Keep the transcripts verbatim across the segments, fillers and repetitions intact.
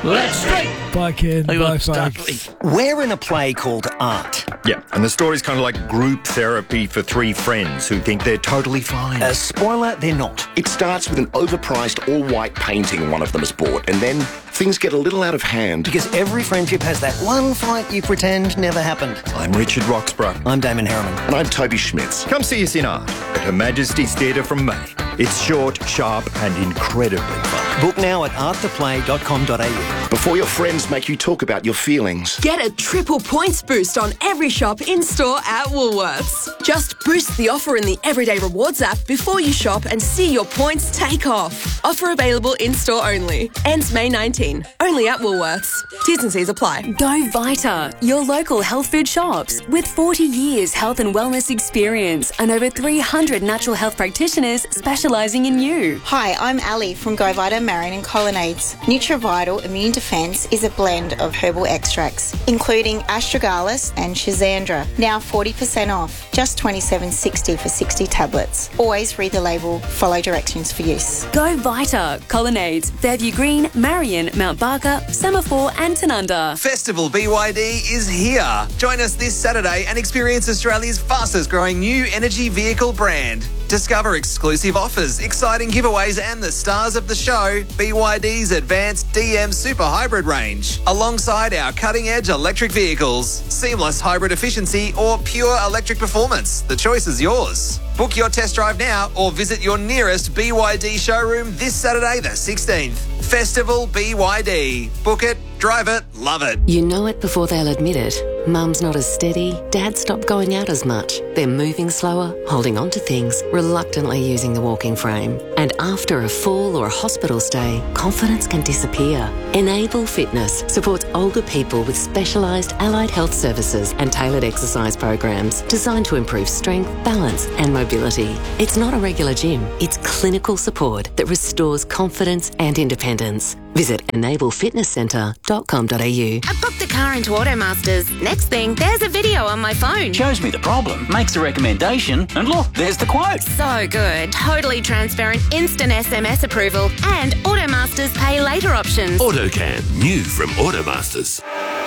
Let's straight. Bye, Ken. They Bye, look folks. stuffy. We're in a play called Art. Yeah, and the story's kind of like group therapy for three friends who think they're totally fine. Uh, spoiler, they're not. It starts with an overpriced all-white painting one of them has bought, and then things get a little out of hand. Because every friendship has that one fight you pretend never happened. I'm Richard Roxburgh. I'm Damon Harriman. And I'm Toby Schmitz. Come see us in Art at Her Majesty's Theatre from May. It's short, sharp and incredibly fun. Book now at art the play dot com dot a u. Before your friends make you talk about your feelings. Get a triple points boost on every shop in-store at Woolworths. Just boost the offer in the Everyday Rewards app before you shop and see your points take off. Offer available in-store only. Ends May nineteenth. Only at Woolworths. T's and C's apply. Go Vita, your local health food shops. With forty years health and wellness experience and over three hundred natural health practitioners specialising in you. Hi, I'm Ali from Go Vita Marion and Colonnades. NutriVital Immune Defence is a blend of herbal extracts, including astragalus and schizandra. Now forty percent off, just twenty-seven dollars sixty for sixty tablets. Always read the label, follow directions for use. Go Vita, Colonnades, Fairview Green, Marion, Mount Barker, Semaphore and Tanunda. Festival B Y D is here. Join us this Saturday and experience Australia's fastest growing new energy vehicle brand. Discover exclusive offers, exciting giveaways and the stars of the show, B Y D's advanced D M Super Hybrid range, alongside our cutting-edge electric vehicles, seamless hybrid efficiency or pure electric performance. The choice is yours. Book your test drive now or visit your nearest B Y D showroom this Saturday the sixteenth. Festival B Y D. Book it, drive it, love it. You know it before they'll admit it. Mum's not as steady, Dad stopped going out as much. They're moving slower, holding on to things, reluctantly using the walking frame. And after a fall or a hospital stay, confidence can disappear. Enable Fitness supports older people with specialised allied health services and tailored exercise programs designed to improve strength, balance and mobility. It's not a regular gym, it's clinical support that restores confidence and independence. Visit enable fitness centre dot com dot a u. I booked the car into Automasters. Next thing, there's a video on my phone. Shows me the problem, makes a recommendation, and look, there's the quote. So good. Totally transparent, instant S M S approval, and Automasters pay later options. AutoCam, new from Automasters.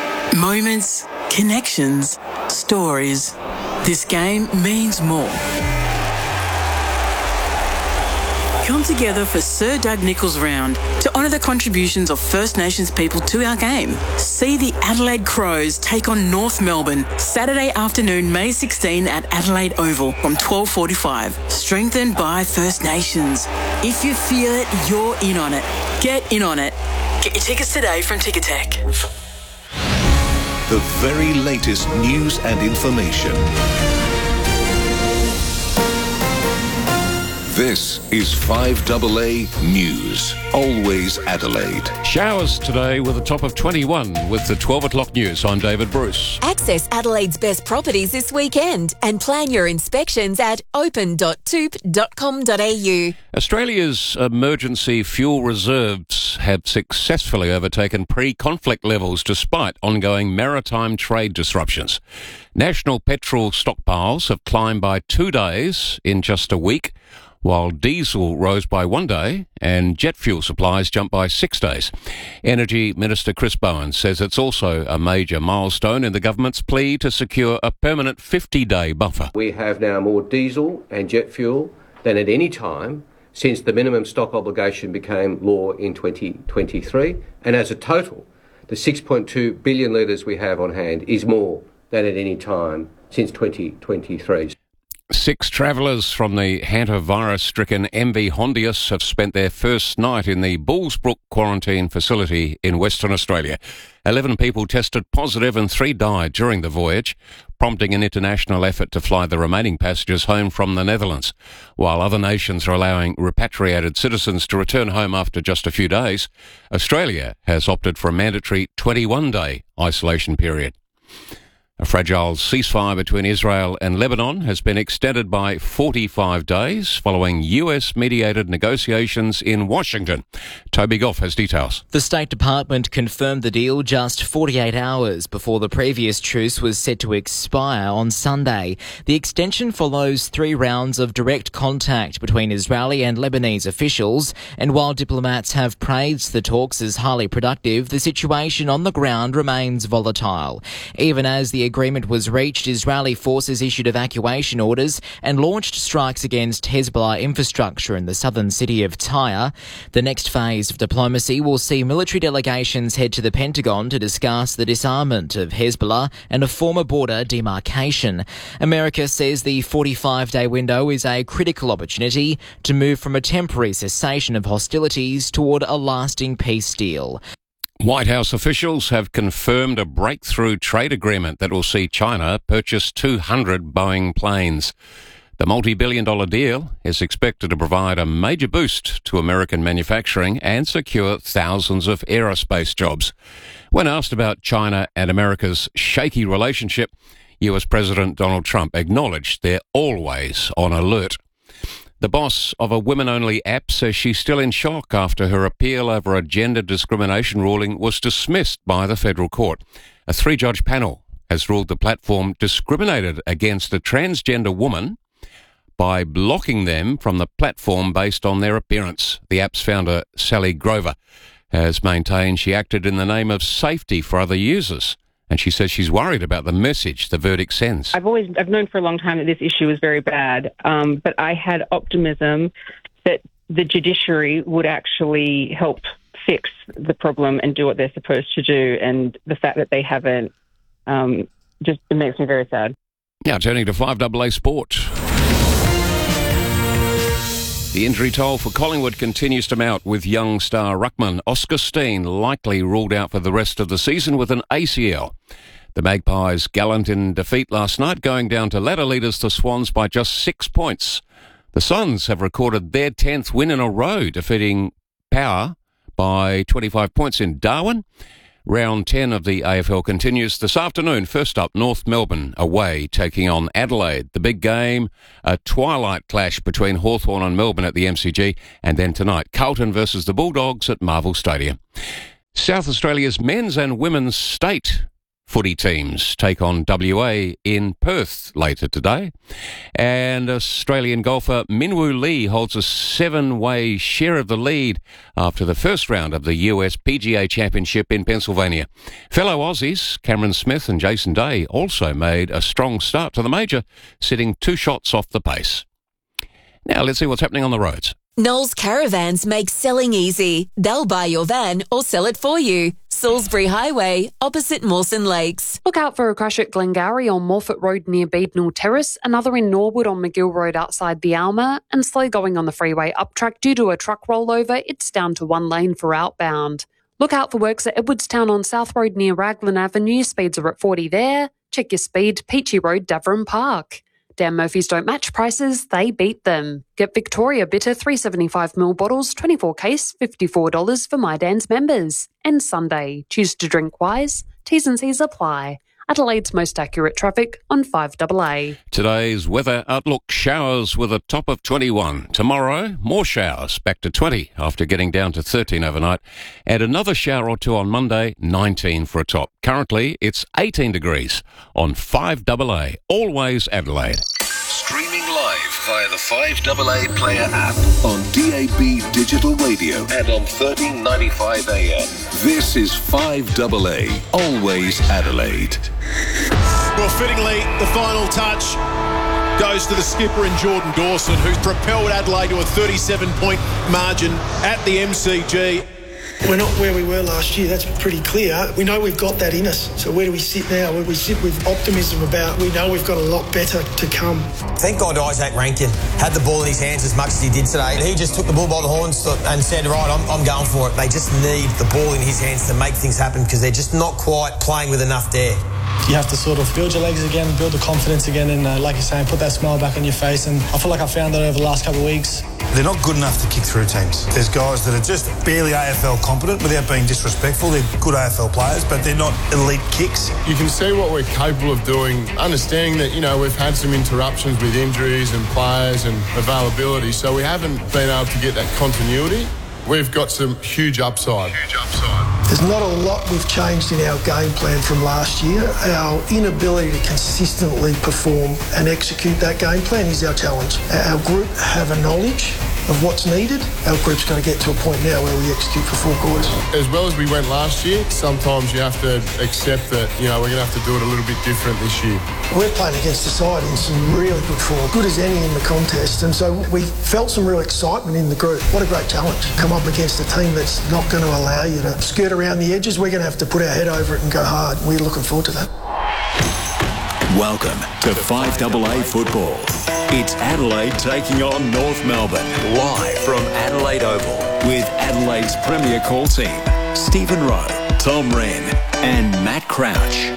Moments, connections, stories. This game means more. Come together for Sir Doug Nicholls Round to honour the contributions of First Nations people to our game. See the Adelaide Crows take on North Melbourne Saturday afternoon, May sixteenth at Adelaide Oval from twelve forty-five. Strengthened by First Nations. If you feel it, you're in on it. Get in on it. Get your tickets today from Ticketek. The very latest news and information. This is five A A News. Always Adelaide. Showers today with a top of twenty-one with the twelve o'clock news. I'm David Bruce. Access Adelaide's best properties this weekend and plan your inspections at open dot toop dot com dot a u. Australia's emergency fuel reserves have successfully overtaken pre-conflict levels despite ongoing maritime trade disruptions. National petrol stockpiles have climbed by two days in just a week, while diesel rose by one day and jet fuel supplies jumped by six days. Energy Minister Chris Bowen says it's also a major milestone in the government's plea to secure a permanent fifty-day buffer. We have now more diesel and jet fuel than at any time since the minimum stock obligation became law in twenty twenty-three, and as a total, the six point two billion litres we have on hand is more than at any time since twenty twenty-three. Six travellers from the hantavirus-stricken M V Hondius have spent their first night in the Bullsbrook quarantine facility in Western Australia. Eleven people tested positive and three died during the voyage, prompting an international effort to fly the remaining passengers home from the Netherlands. While other nations are allowing repatriated citizens to return home after just a few days, Australia has opted for a mandatory twenty-one day isolation period. A fragile ceasefire between Israel and Lebanon has been extended by forty-five days following U S-mediated negotiations in Washington. Toby Goff has details. The State Department confirmed the deal just forty-eight hours before the previous truce was set to expire on Sunday. The extension follows three rounds of direct contact between Israeli and Lebanese officials, and while diplomats have praised the talks as highly productive, the situation on the ground remains volatile. Even as the agreement was reached, Israeli forces issued evacuation orders and launched strikes against Hezbollah infrastructure in the southern city of Tyre. The next phase of diplomacy will see military delegations head to the Pentagon to discuss the disarmament of Hezbollah and a former border demarcation. America says the forty-five day window is a critical opportunity to move from a temporary cessation of hostilities toward a lasting peace deal. White House officials have confirmed a breakthrough trade agreement that will see China purchase two hundred Boeing planes. The multi-billion dollar deal is expected to provide a major boost to American manufacturing and secure thousands of aerospace jobs. When asked about China and America's shaky relationship, U S President Donald Trump acknowledged they're always on alert. The boss of a women-only app says she's still in shock after her appeal over a gender discrimination ruling was dismissed by the federal court. A three-judge panel has ruled the platform discriminated against a transgender woman by blocking them from the platform based on their appearance. The app's founder, Sally Grover, has maintained she acted in the name of safety for other users. And she says she's worried about the message the verdict sends. I've always, I've known for a long time that this issue is very bad, um, but I had optimism that the judiciary would actually help fix the problem and do what they're supposed to do. And the fact that they haven't, um, just it makes me very sad. Now turning to five double A Sport. The injury toll for Collingwood continues to mount, with young star ruckman Oscar Steen likely ruled out for the rest of the season with an A C L. The Magpies gallant in defeat last night, going down to ladder leaders the Swans by just six points. The Suns have recorded their tenth win in a row, defeating Power by twenty-five points in Darwin. Round ten of the A F L continues this afternoon. First up, North Melbourne away, taking on Adelaide. The big game, a twilight clash between Hawthorn and Melbourne at the M C G. And then tonight, Carlton versus the Bulldogs at Marvel Stadium. South Australia's men's and women's state footy teams take on W A in Perth later today. And Australian golfer Minwoo Lee holds a seven-way share of the lead after the first round of the U S P G A Championship in Pennsylvania. Fellow Aussies Cameron Smith and Jason Day also made a strong start to the major, sitting two shots off the pace. Now let's see what's happening on the roads. Knowles Caravans make selling easy. They'll buy your van or sell it for you. Salisbury Highway, opposite Mawson Lakes. Look out for a crash at Glengarry on Morfett Road near Beadnell Terrace, another in Norwood on McGill Road outside the Alma, and slow going on the freeway up track due to a truck rollover. It's down to one lane for outbound. Look out for works at Edwardstown on South Road near Raglan Avenue. Speeds are at forty there. Check your speed, Peachy Road, Davern Park. Dan Murphy's don't match prices, they beat them. Get Victoria Bitter three seventy-five milliliter bottles, twenty-four case, fifty-four dollars for My Dan's members. And Sunday, choose to drink wise, T's and C's apply. Adelaide's most accurate traffic on five double A. Today's weather outlook: showers with a top of twenty-one. Tomorrow, more showers, back to twenty after getting down to thirteen overnight. And another shower or two on Monday, nineteen for a top. Currently, it's eighteen degrees on five double A. Always Adelaide. Streaming live via the five double A Player app on D A B Digital Radio and on thirteen ninety-five A M. This is five double A. Always Adelaide. Well, fittingly, the final touch goes to the skipper in Jordan Dawson, who's propelled Adelaide to a thirty-seven point margin at the M C G. We're not where we were last year, that's pretty clear. We know we've got that in us. So where do we sit now? Where we sit with optimism about we know we've got a lot better to come. Thank God Isaac Rankin had the ball in his hands as much as he did today. He just took the bull by the horns and said, right, I'm, I'm going for it. They just need the ball in his hands to make things happen because they're just not quite playing with enough dare. You have to sort of build your legs again, build the confidence again, and uh, like you're saying, put that smile back on your face. And I feel like I found that over the last couple of weeks. they're not good enough to kick through teams. There's guys that are just barely A F L competent without being disrespectful. They're good A F L players, but they're not elite kicks. You can see what we're capable of doing, understanding that, you know, we've had some interruptions with injuries and players and availability, so we haven't been able to get that continuity. We've got some huge upside. Huge upside. There's not a lot we've changed in our game plan from last year. Our inability to consistently perform and execute that game plan is our challenge. Our group have a knowledge of what's needed. Our group's got to get to a point now where we execute for four quarters. As well as we went last year, sometimes you have to accept that, you know, we're going to have to do it a little bit different this year. We're playing against a side in some really good form, good as any in the contest, and so we felt some real excitement in the group. What a great challenge. Come up against a team that's not going to allow you to skirt around the edges. We're going to have to put our head over it and go hard. We're looking forward to that. Welcome to five double A football. It's Adelaide taking on North Melbourne, live from Adelaide Oval, with Adelaide's premier call team, Stephen Rowe, Tom Wren and Matt Crouch.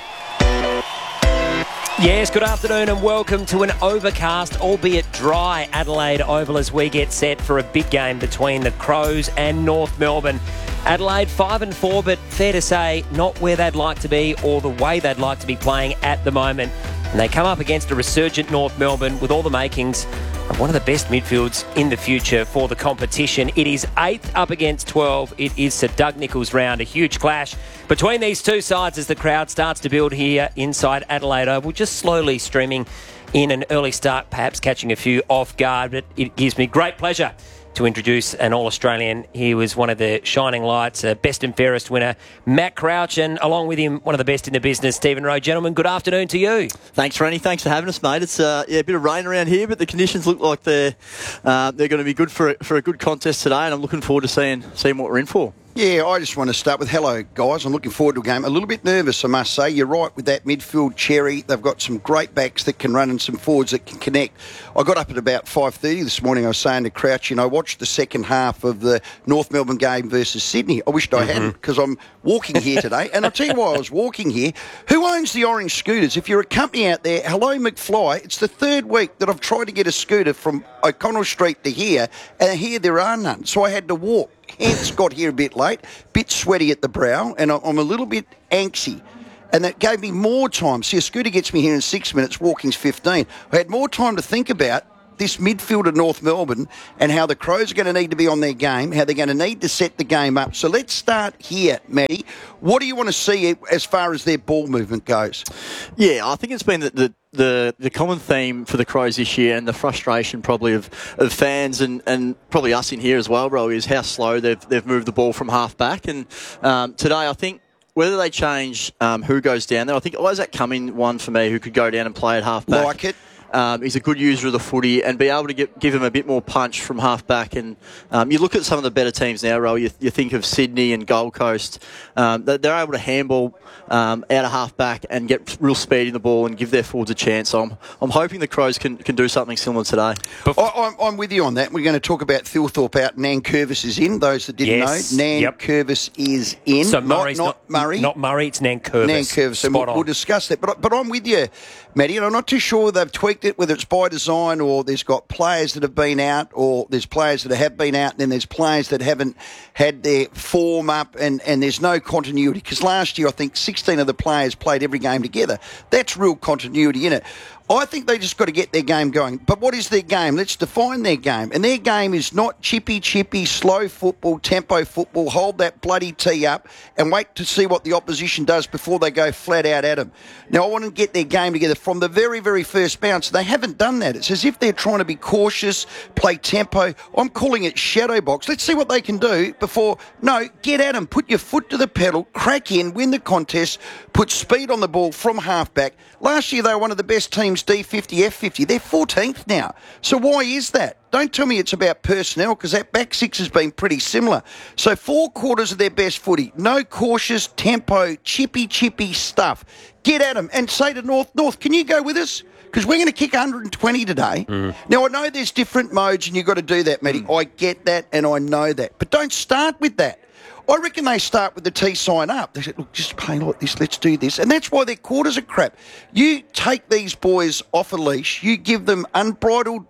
Yes, good afternoon and welcome to an overcast, albeit dry, Adelaide Oval as we get set for a big game between the Crows and North Melbourne. Adelaide five and four, but fair to say not where they'd like to be or the way they'd like to be playing at the moment. And they come up against a resurgent North Melbourne with all the makings of one of the best midfields in the future for the competition. It is eighth up against twelve. It is Sir Doug Nicholls round. A huge clash between these two sides as the crowd starts to build here inside Adelaide Oval, just slowly streaming in an early start, perhaps catching a few off guard. But it gives me great pleasure to introduce an All-Australian. He was one of the shining lights, a best and fairest winner, Matt Crouch, and along with him, one of the best in the business, Stephen Rowe. Gentlemen, good afternoon to you. Thanks, Rennie. Thanks for having us, mate. It's uh, yeah, a bit of rain around here, but the conditions look like they're uh, they're going to be good for a, for a good contest today, and I'm looking forward to seeing seeing what we're in for. Yeah, I just want to start with hello, guys. I'm looking forward to a game. A little bit nervous, I must say. You're right with that midfield cherry. They've got some great backs that can run and some forwards that can connect. I got up at about five thirty this morning. I was saying to Crouch, you know, I watched the second half of the North Melbourne game versus Sydney. I wished I mm-hmm. hadn't, because I'm walking here today. And I'll tell you why I was walking here. Who owns the orange scooters? If you're a company out there, hello, McFly. It's the third week that I've tried to get a scooter from O'Connell Street to here, and here there are none. So I had to walk. Hence got here a bit late, bit sweaty at the brow, and I'm a little bit anxy. And that gave me more time. See, a scooter gets me here in six minutes, walking's fifteen. I had more time to think about this midfield of North Melbourne and how the Crows are going to need to be on their game, how they're going to need to set the game up. So let's start here, Matty. What do you want to see as far as their ball movement goes? Yeah, I think it's been the, the, the, the common theme for the Crows this year, and the frustration probably of, of fans and, and probably us in here as well, bro, is how slow they've they've moved the ball from half back. And um, today, I think whether they change um, who goes down there, I think Isaac Cumming one for me who could go down and play at half back. Like it. Um, he's a good user of the footy, and be able to get, give him a bit more punch from half back. And um, you look at some of the better teams now, Ro, you, you think of Sydney and Gold Coast. Um, they're able to handball um, out of half back and get real speed in the ball and give their forwards a chance. So I'm, I'm hoping the Crows can, can do something similar today. I, I'm, I'm with you on that. We're going to talk about Thilthorpe out. Nancurvis is in, those that didn't yes. know. Yep. Nancurvis is in. So not, Murray's not, not Murray. Not Murray, it's Nancurvis. Nancurvis, and Spot we'll, on. we'll discuss that. But, but I'm with you, Matty, and I'm not too sure they've tweaked it, whether it's by design or there's got players that have been out, or there's players that have been out, and then there's players that haven't had their form up, and, and there's no continuity. Because last year, I think sixteen of the players played every game together. That's real continuity in it. I think they just got to get their game going. But what is their game? Let's define their game. And their game is not chippy, chippy, slow football, tempo football, hold that bloody tee up and wait to see what the opposition does before they go flat out at them. Now, I want to get their game together from the very, very first bounce. They haven't done that. It's as if they're trying to be cautious, play tempo. I'm calling it shadow box. Let's see what they can do before... No, get at them. Put your foot to the pedal, crack in, win the contest, put speed on the ball from half-back. Last year, they were one of the best teams, D fifty, F fifty. They're fourteenth now. So why is that? Don't tell me it's about personnel, because that back six has been pretty similar. So four quarters of their best footy. No cautious, tempo, chippy, chippy stuff. Get at them and say to North, North, can you go with us? Because we're going to kick one hundred twenty today. Mm. Now, I know there's different modes and you've got to do that, Matty. Mm. I get that and I know that. But don't start with that. I reckon they start with the T sign up. They said, look, just play like this, let's do this. And that's why their quarters are crap. You take these boys off a leash, you give them unbridled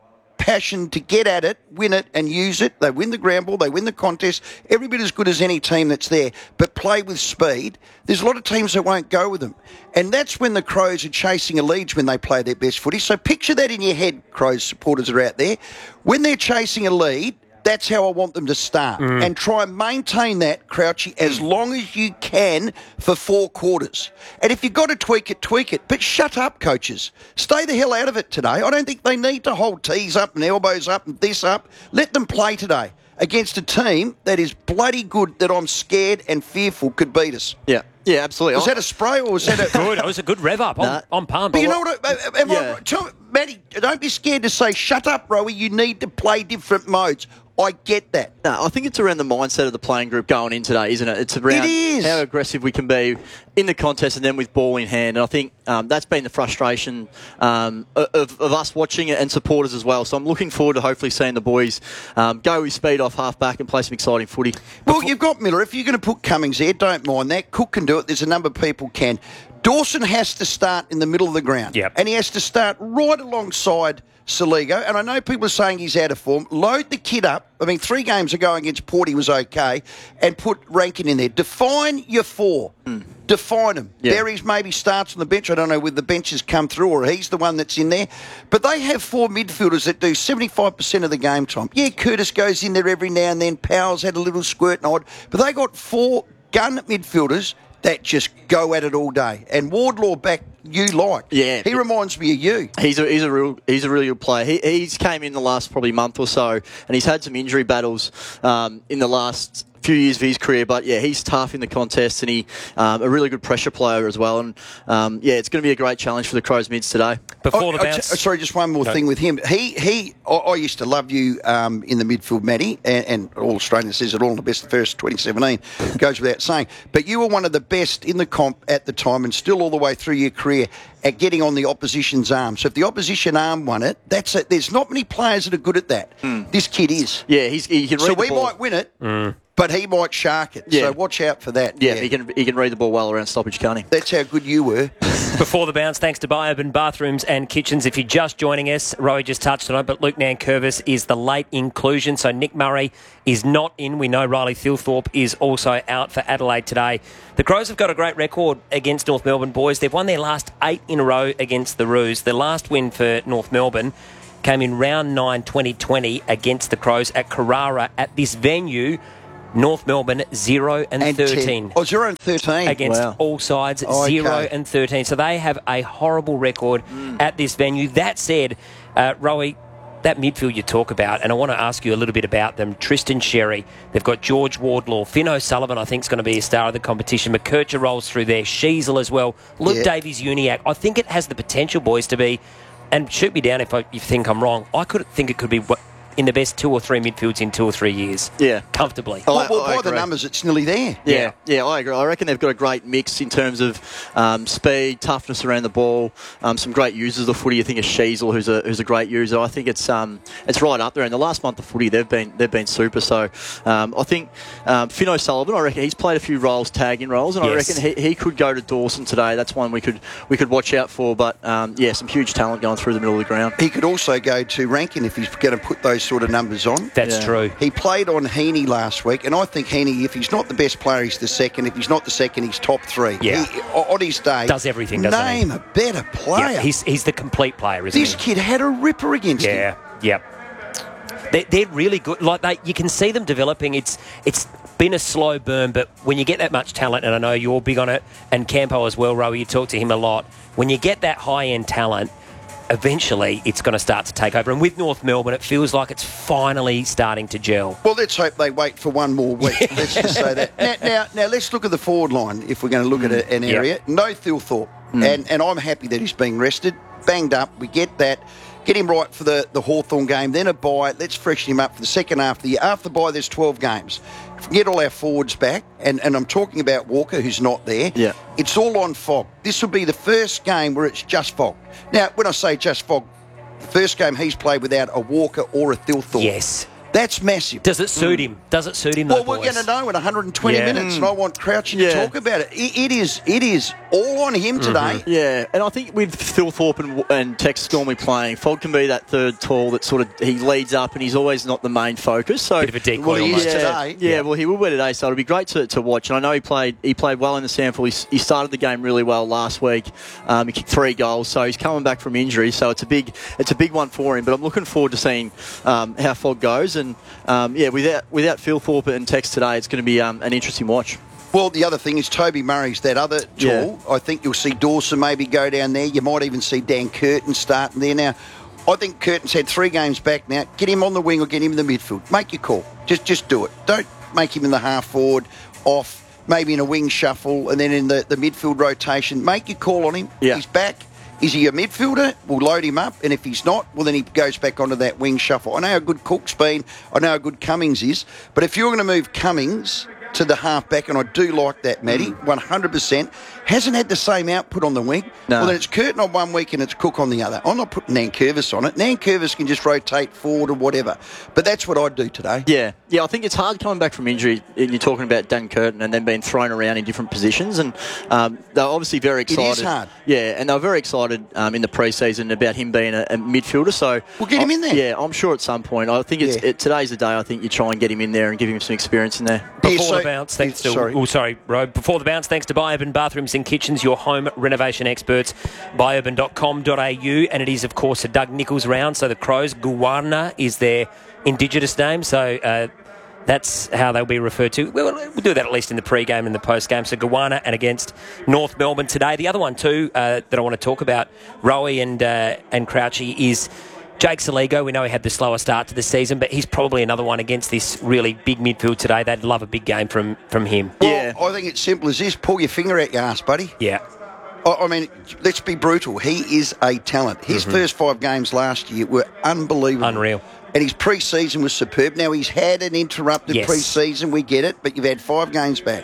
passion to get at it, win it and use it. They win the ground ball, they win the contest, every bit as good as any team that's there, but play with speed. There's a lot of teams that won't go with them. And that's when the Crows are chasing a lead when they play their best footy. So picture that in your head, Crows supporters are out there. When they're chasing a lead, that's how I want them to start. Mm. And try and maintain that, Crouchy, as long as you can for four quarters. And if you've got to tweak it, tweak it. But shut up, coaches. Stay the hell out of it today. I don't think they need to hold tees up and elbows up and this up. Let them play today against a team that is bloody good, that I'm scared and fearful could beat us. Yeah. Yeah, absolutely. Was that a spray or was that a... Good. It was a good rev up. I'm, Nah. I'm pumped. But you know what? I- Am Yeah. I, tell, Matty, don't be scared to say, shut up, Rowie, you need to play different modes. I get that. No, I think it's around the mindset of the playing group going in today, isn't it? It's around It is. how aggressive we can be in the contest and then with ball in hand. And I think um, that's been the frustration um, of, of us watching it and supporters as well. So I'm looking forward to hopefully seeing the boys um, go with speed off half back and play some exciting footy. Well, you've got Miller. If you're going to put Cummings there, don't mind that. Cook can do it. There's a number of people can. Dawson has to start in the middle of the ground. Yep. And he has to start right alongside Saligo. And I know people are saying he's out of form. Load the kid up. I mean, three games ago against Port, he was okay. And put Rankin in there. Define your four. Mm. Define them. Yeah. Berries maybe starts on the bench. I don't know whether the benches come through or he's the one that's in there. But they have four midfielders that do seventy-five percent of the game time. Yeah, Curtis goes in there every now and then. Powell's had a little squirt and odd. But they got four gun midfielders that just go at it all day. And Wardlaw back, you like. Yeah. He reminds me of you. He's a, he's a real he's a really good player. He, he's came in the last probably month or so, and he's had some injury battles um, in the last few years of his career. But yeah, he's tough in the contest, and he um, a really good pressure player as well. And um, yeah, it's going to be a great challenge for the Crows mids today. Before Oh, the oh, bounce. t- sorry, just one more No. thing with him. He, he. I, I used to love you um, in the midfield, Matty, and, and all Australian says it all. The best first twenty seventeen goes without saying. But you were one of the best in the comp at the time, and still all the way through your career at getting on the opposition's arm. So if the opposition arm won it, that's it. There's not many players that are good at that. This kid is. Yeah, he's he can read So the we ball. might win it, Mm. but he might shark it. Yeah. So watch out for that. Yeah, he can he can read the ball well around stoppage, can't he? That's how good you were. Before the bounce, thanks to Biourban Bathrooms and Kitchens. If you're just joining us, Rowie just touched on it, but Luke Nankervis is the late inclusion, so Nick Murray is not in. We know Riley Thilthorpe is also out for Adelaide today. The Crows have got a great record against North Melbourne, boys. They've won their last eight in a row against the Roos. The last win for North Melbourne came in round nine twenty twenty against the Crows at Carrara at this venue. North Melbourne zero and, And thirteen. ten. Oh, zero and thirteen. Against Wow. all sides, Oh, okay. zero and thirteen. So they have a horrible record at this venue. That said, uh, Rowie, that midfield you talk about, and I want to ask you a little bit about them. Tristan Sherry, they've got George Wardlaw, Finn O'Sullivan, I think is going to be a star of the competition. McKercher rolls through there, Sheasel as well, Luke Yeah. Davies-Uniacke. I think it has the potential, boys, to be, and shoot me down if I, you think I'm wrong, I could think it could be what, in the best two or three midfields in two or three years. Yeah. Comfortably. Well, I- well, I by the agree. numbers, it's nearly there. Yeah, yeah, I agree. I reckon they've got a great mix in terms of um, speed, toughness around the ball, um, some great users of the footy. I think of Sheasel, who's a who's a great user. I think it's um, it's right up there. In the last month of footy, they've been they've been super. So um, I think um, Finn O'Sullivan, I reckon he's played a few roles, tagging roles, and I Yes. reckon he, he could go to Dawson today. That's one we could we could watch out for. But um, yeah, some huge talent going through the middle of the ground. He could also go to Rankin if he's going to put those sort of numbers on. That's Yeah. true. He played on Heaney last week, and I think Heaney, if he's not the best player, he's the second. If he's not the second, he's top three. Yeah. He, on his day, Does everything, doesn't he? Name a better player. Yeah, he's, he's the complete player, isn't this he? kid had a ripper against him. Yeah, yep. They're, they're really good. Like they, you can see them developing. It's it's been a slow burn, but when you get that much talent, and I know you're big on it, and Campo as well, Rowie, you talk to him a lot. When you get that high end talent, eventually it's going to start to take over. And with North Melbourne, it feels like it's finally starting to gel. Well, let's hope they wait for one more week. Let's just say that. Now, now, now, let's look at the forward line if we're going to look at a, an Yep. area. No Thilthorpe. And, and I'm happy that he's being rested. Banged up. We get that. Get him right for the, the Hawthorn game. Then a bye. Let's freshen him up for the second half of the year. After the bye, there's twelve games. If we get all our forwards back, and, and I'm talking about Walker, who's not there, Yeah. it's all on fog. This will be the first game where it's just fog. Now, when I say just fog, the first game he's played without a Walker or a Thilthorpe. Yes. That's massive. Does it suit mm. him? Does it suit him? Well, though, we're boys? going to know in one hundred twenty yeah. minutes, Mm. and I want Crouchy yeah. to talk about it. it. It is, it is all on him today. Mm-hmm. Yeah, and I think with Phil Thorpe and, and Tex normally playing, Fogg can be that third tall that sort of he leads up, and he's always not the main focus. So bit of a decoy. Well, he is yeah, today. Yeah, yeah, well, he will be today, so it'll be great to, to watch. And I know he played he played well in the sample. He, he started the game really well last week. Um, he kicked three goals, so he's coming back from injury. So it's a big it's a big one for him. But I'm looking forward to seeing um, how Fogg goes. And um, yeah, without without Phil Thorpe and Tex today, it's going to be um, an interesting watch. Well, the other thing is Toby Murray's that other tall. Yeah. I think you'll see Dawson maybe go down there. You might even see Dan Curtin starting there. Now, I think Curtin's had three games back now. Get him on the wing or get him in the midfield. Make your call. Just just do it. Don't make him in the half forward, off, maybe in a wing shuffle, and then in the, the midfield rotation. Make your call on him. Yeah. He's back. Is he a midfielder? We'll load him up, and if he's not, well, then he goes back onto that wing shuffle. I know how good Cook's been. I know how good Cummings is. But if you're going to move Cummings to the half-back, and I do like that, Matty, mm. one hundred percent, hasn't had the same output on the wing. No. Well, then it's Curtin on one week and it's Cook on the other. I'm not putting Nankervis on it. Nankervis can just rotate forward or whatever. But that's what I'd do today. Yeah, yeah. I think it's hard coming back from injury, and you're talking about Dan Curtin and then being thrown around in different positions. And um, they're obviously very excited. It is hard. Yeah, and they're very excited um, in the pre-season about him being a, a midfielder. So we'll get him in there. Yeah, I'm sure at some point. I think it's yeah. it, today's the day. I think you try and get him in there and give him some experience in there. Before yeah, so, the bounce, thanks to sorry. oh sorry, Rob. Before the bounce, thanks to Biourban Bathrooms and Kitchens, your home renovation experts. Biourban dot com dot a u, and it is of course a Doug Nichols round. So the Crows, Guwarna is their indigenous name. So uh, that's how they'll be referred to. We'll, we'll do that at least in the pre-game and the post-game. So Guwarna and against North Melbourne today. The other one too uh, that I want to talk about, Rowie and uh, and Crouchy, is Jake Saligo. We know he had the slower start to the season, but he's probably another one against this really big midfield today. They'd love a big game from, from him. Well, yeah. I think it's simple as this. Pull your finger out your ass, buddy. Yeah. I, I mean, let's be brutal. He is a talent. His mm-hmm. first five games last year were unbelievable. Unreal. And his pre-season was superb. Now, he's had an interrupted yes. pre-season. We get it. But you've had five games back.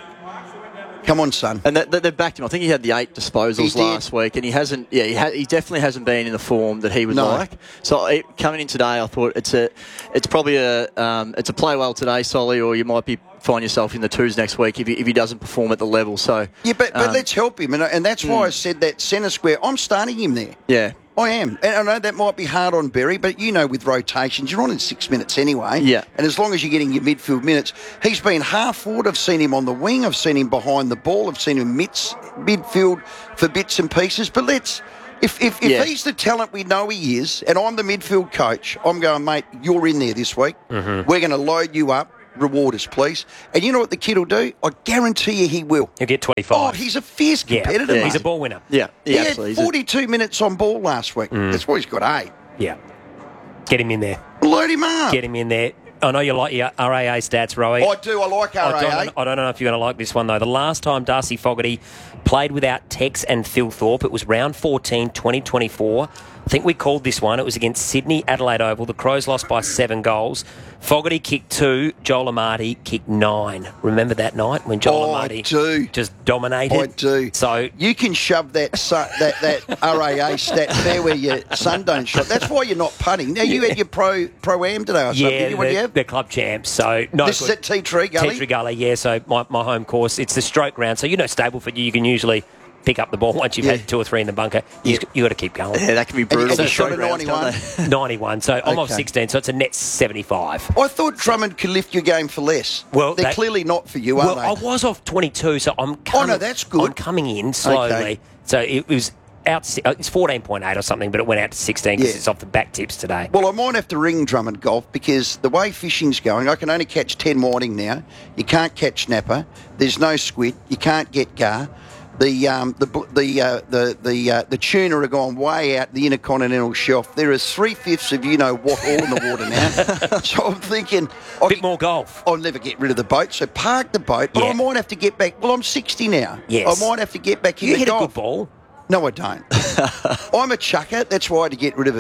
Come on, son. And they, they've backed him. I think he had the eight disposals last week, and he hasn't. Yeah, he, ha- he definitely hasn't been in the form that he would no. like. So it, coming in today, I thought it's a, it's probably a, um, it's a play well today, Solly, or you might be find yourself in the twos next week if he, if he doesn't perform at the level. So yeah, but but um, let's help him, and and that's why mm. I said that centre square. I'm starting him there. Yeah. I am. And I know that might be hard on Berry, but you know with rotations, you're on in six minutes anyway. Yeah. And as long as you're getting your midfield minutes, he's been half forward. I've seen him on the wing. I've seen him behind the ball. I've seen him midst, midfield for bits and pieces. But let's... If if, if yeah. he's the talent we know he is, and I'm the midfield coach, I'm going, mate, you're in there this week. Mm-hmm. We're going to load you up. Reward us, please. And you know what the kid will do? I guarantee you he will. He'll get twenty-five. Oh, he's a fierce competitor, yeah. mate. He's a ball winner. Yeah, he yeah, had forty-two minutes on ball last week. Mm. That's why he's got eight. Yeah. Get him in there. Load him up. Get him in there. I know you like your R A A stats, Rowie. I do. I like R A A. I don't, I don't know if you're going to like this one, though. The last time Darcy Fogarty played without Tex and Phil Thorpe, it was round fourteen, twenty twenty-four. I think we called this one. It was against Sydney, Adelaide Oval. The Crows lost by seven goals. Fogarty kicked two. Joel Amati kicked nine. Remember that night when Joel oh, Amati I do. just dominated? I do. So you can shove that su- that that R A A stat there where your son don't shot. That's why you're not punting. Now you yeah. had your pro pro am today or something. Yeah, you, what do you the, have? the club champs. So no, this good. is at Tea Tree Gully. Tea Tree Gully, yeah. So my, my home course. It's the stroke round. So you know, Stableford, you can usually pick up the ball once you've yeah. had two or three in the bunker. You Yeah. you got to keep going. Yeah, that can be brutal. And, and you So shot a ninety-one. ninety-one. So I'm off Okay. sixteen. So it's a net seventy-five. I thought Drummond could lift your game for less. Well, they're that- clearly not for you, Well, are they? I was off twenty-two, so I'm coming, Oh, no, that's good. I'm coming in slowly. Okay. So it was out. si- uh, It's fourteen point eight or something, but it went out to sixteen because Yeah. it's off the back tips today. Well, I might have to ring Drummond Golf because the way fishing's going, I can only catch ten whiting now. You can't catch snapper. There's no squid. You can't get gar. The um, the bl- the uh, the the uh, the tuna are gone way out the intercontinental shelf. There is three fifths of you know what all in the water now. So I'm thinking, A bit more golf. I'll never get rid of the boat. So park the boat, but Yeah. I might have to get back. Well, I'm sixty now. Yes. I might have to get back You into hit a golf. good ball. No, I don't. I'm a chucker. That's why I had to get rid of it.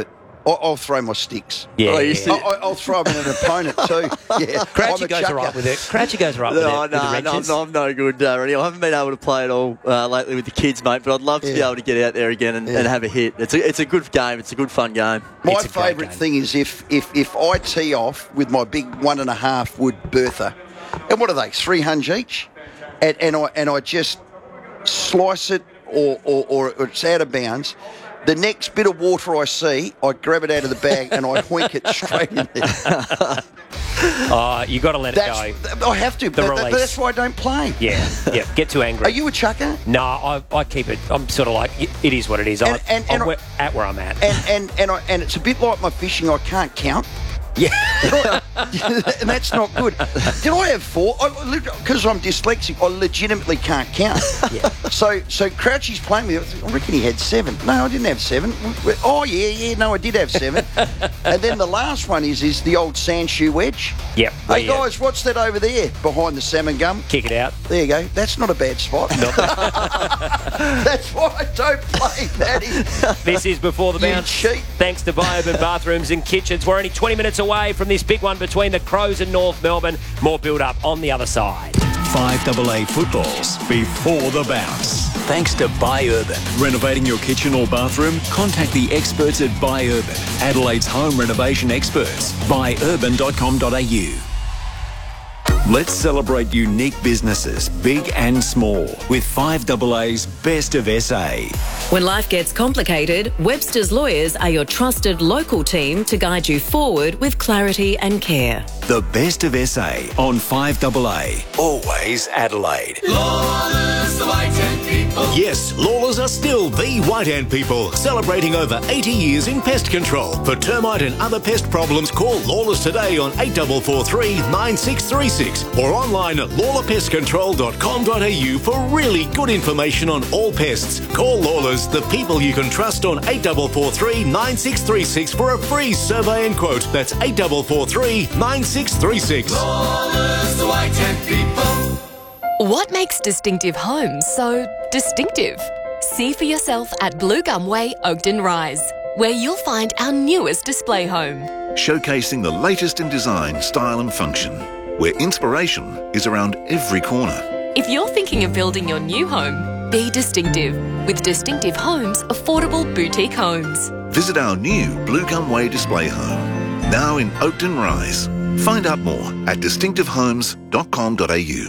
I'll, I'll throw my sticks. Yeah, I, yeah. I, I'll throw them at an opponent too. Yeah, Crouchy goes all right with it. Crouchy goes all right with it. No, with no, the no, wrenches. I'm, I'm no good, uh, Rennie. I haven't been able to play at all uh, lately with the kids, mate, but I'd love to be Yeah. able to get out there again and, Yeah. and have a hit. It's a, it's a good game. It's a good, fun game. My favourite thing is if, if if I tee off with my big one and a half wood Bertha, and what are they, three hundred each, and, and I and I just slice it or, or, or it's out of bounds. The next bit of water I see, I grab it out of the bag and I hoink it straight in there. Oh, you got to let That's, it go. I have to, The but, release. but that's why I don't play. Yeah, yeah. Get too angry. Are you a chucker? No, I, I keep it. I'm sort of like, it, it is what it is. I, And- and- and I'm I- where, at where I'm at. And and and, I, and it's a bit like my fishing. I can't count. Yeah, and that's not good. Did I have four? Because I'm dyslexic, I legitimately can't count. Yeah. So so Crouchy's playing with me. I reckon he had seven. No, I didn't have seven. Oh yeah, yeah. No, I did have seven. And then the last one is is the old sand shoe wedge. Yep. Hey guys, what's that over there behind the salmon gum? Kick it out. There you go. That's not a bad spot. That's why I don't play, Matty. This is Before the You Bounce. cheat. Thanks to Biourban Bathrooms and Kitchens. We're only twenty minutes away from this big one between the Crows and North Melbourne. More build-up on the other side. five double A footballs before the bounce. Thanks to Biourban. Renovating your kitchen or bathroom? Contact the experts at Biourban, Adelaide's home renovation experts. buy urban dot com dot a u. Let's celebrate unique businesses, big and small, with five double A's Best of S A. When life gets complicated, Webster's Lawyers are your trusted local team to guide you forward with clarity and care. The Best of S A on five double A. Always Adelaide. Lawlers, the white and people. Yes, Lawlers are still the White Ant people, celebrating over eighty years in pest control. For termite and other pest problems, call Lawlers today on eight four four three, nine six three six or online at lawler pest control dot com dot a u for really good information on all pests. Call Lawlers, the people you can trust, on eight four four three, nine six three six for a free survey and quote. That's eight four four three, nine six three six. Lawlers, the white and people. What makes Distinctive Homes so distinctive? See for yourself at Blue Gum Way, Oakden Rise, where you'll find our newest display home. Showcasing the latest in design, style and function, where inspiration is around every corner. If you're thinking of building your new home, be distinctive with Distinctive Homes Affordable Boutique Homes. Visit our new Blue Gum Way display home, now in Oakden Rise. Find out more at distinctive homes dot com dot a u.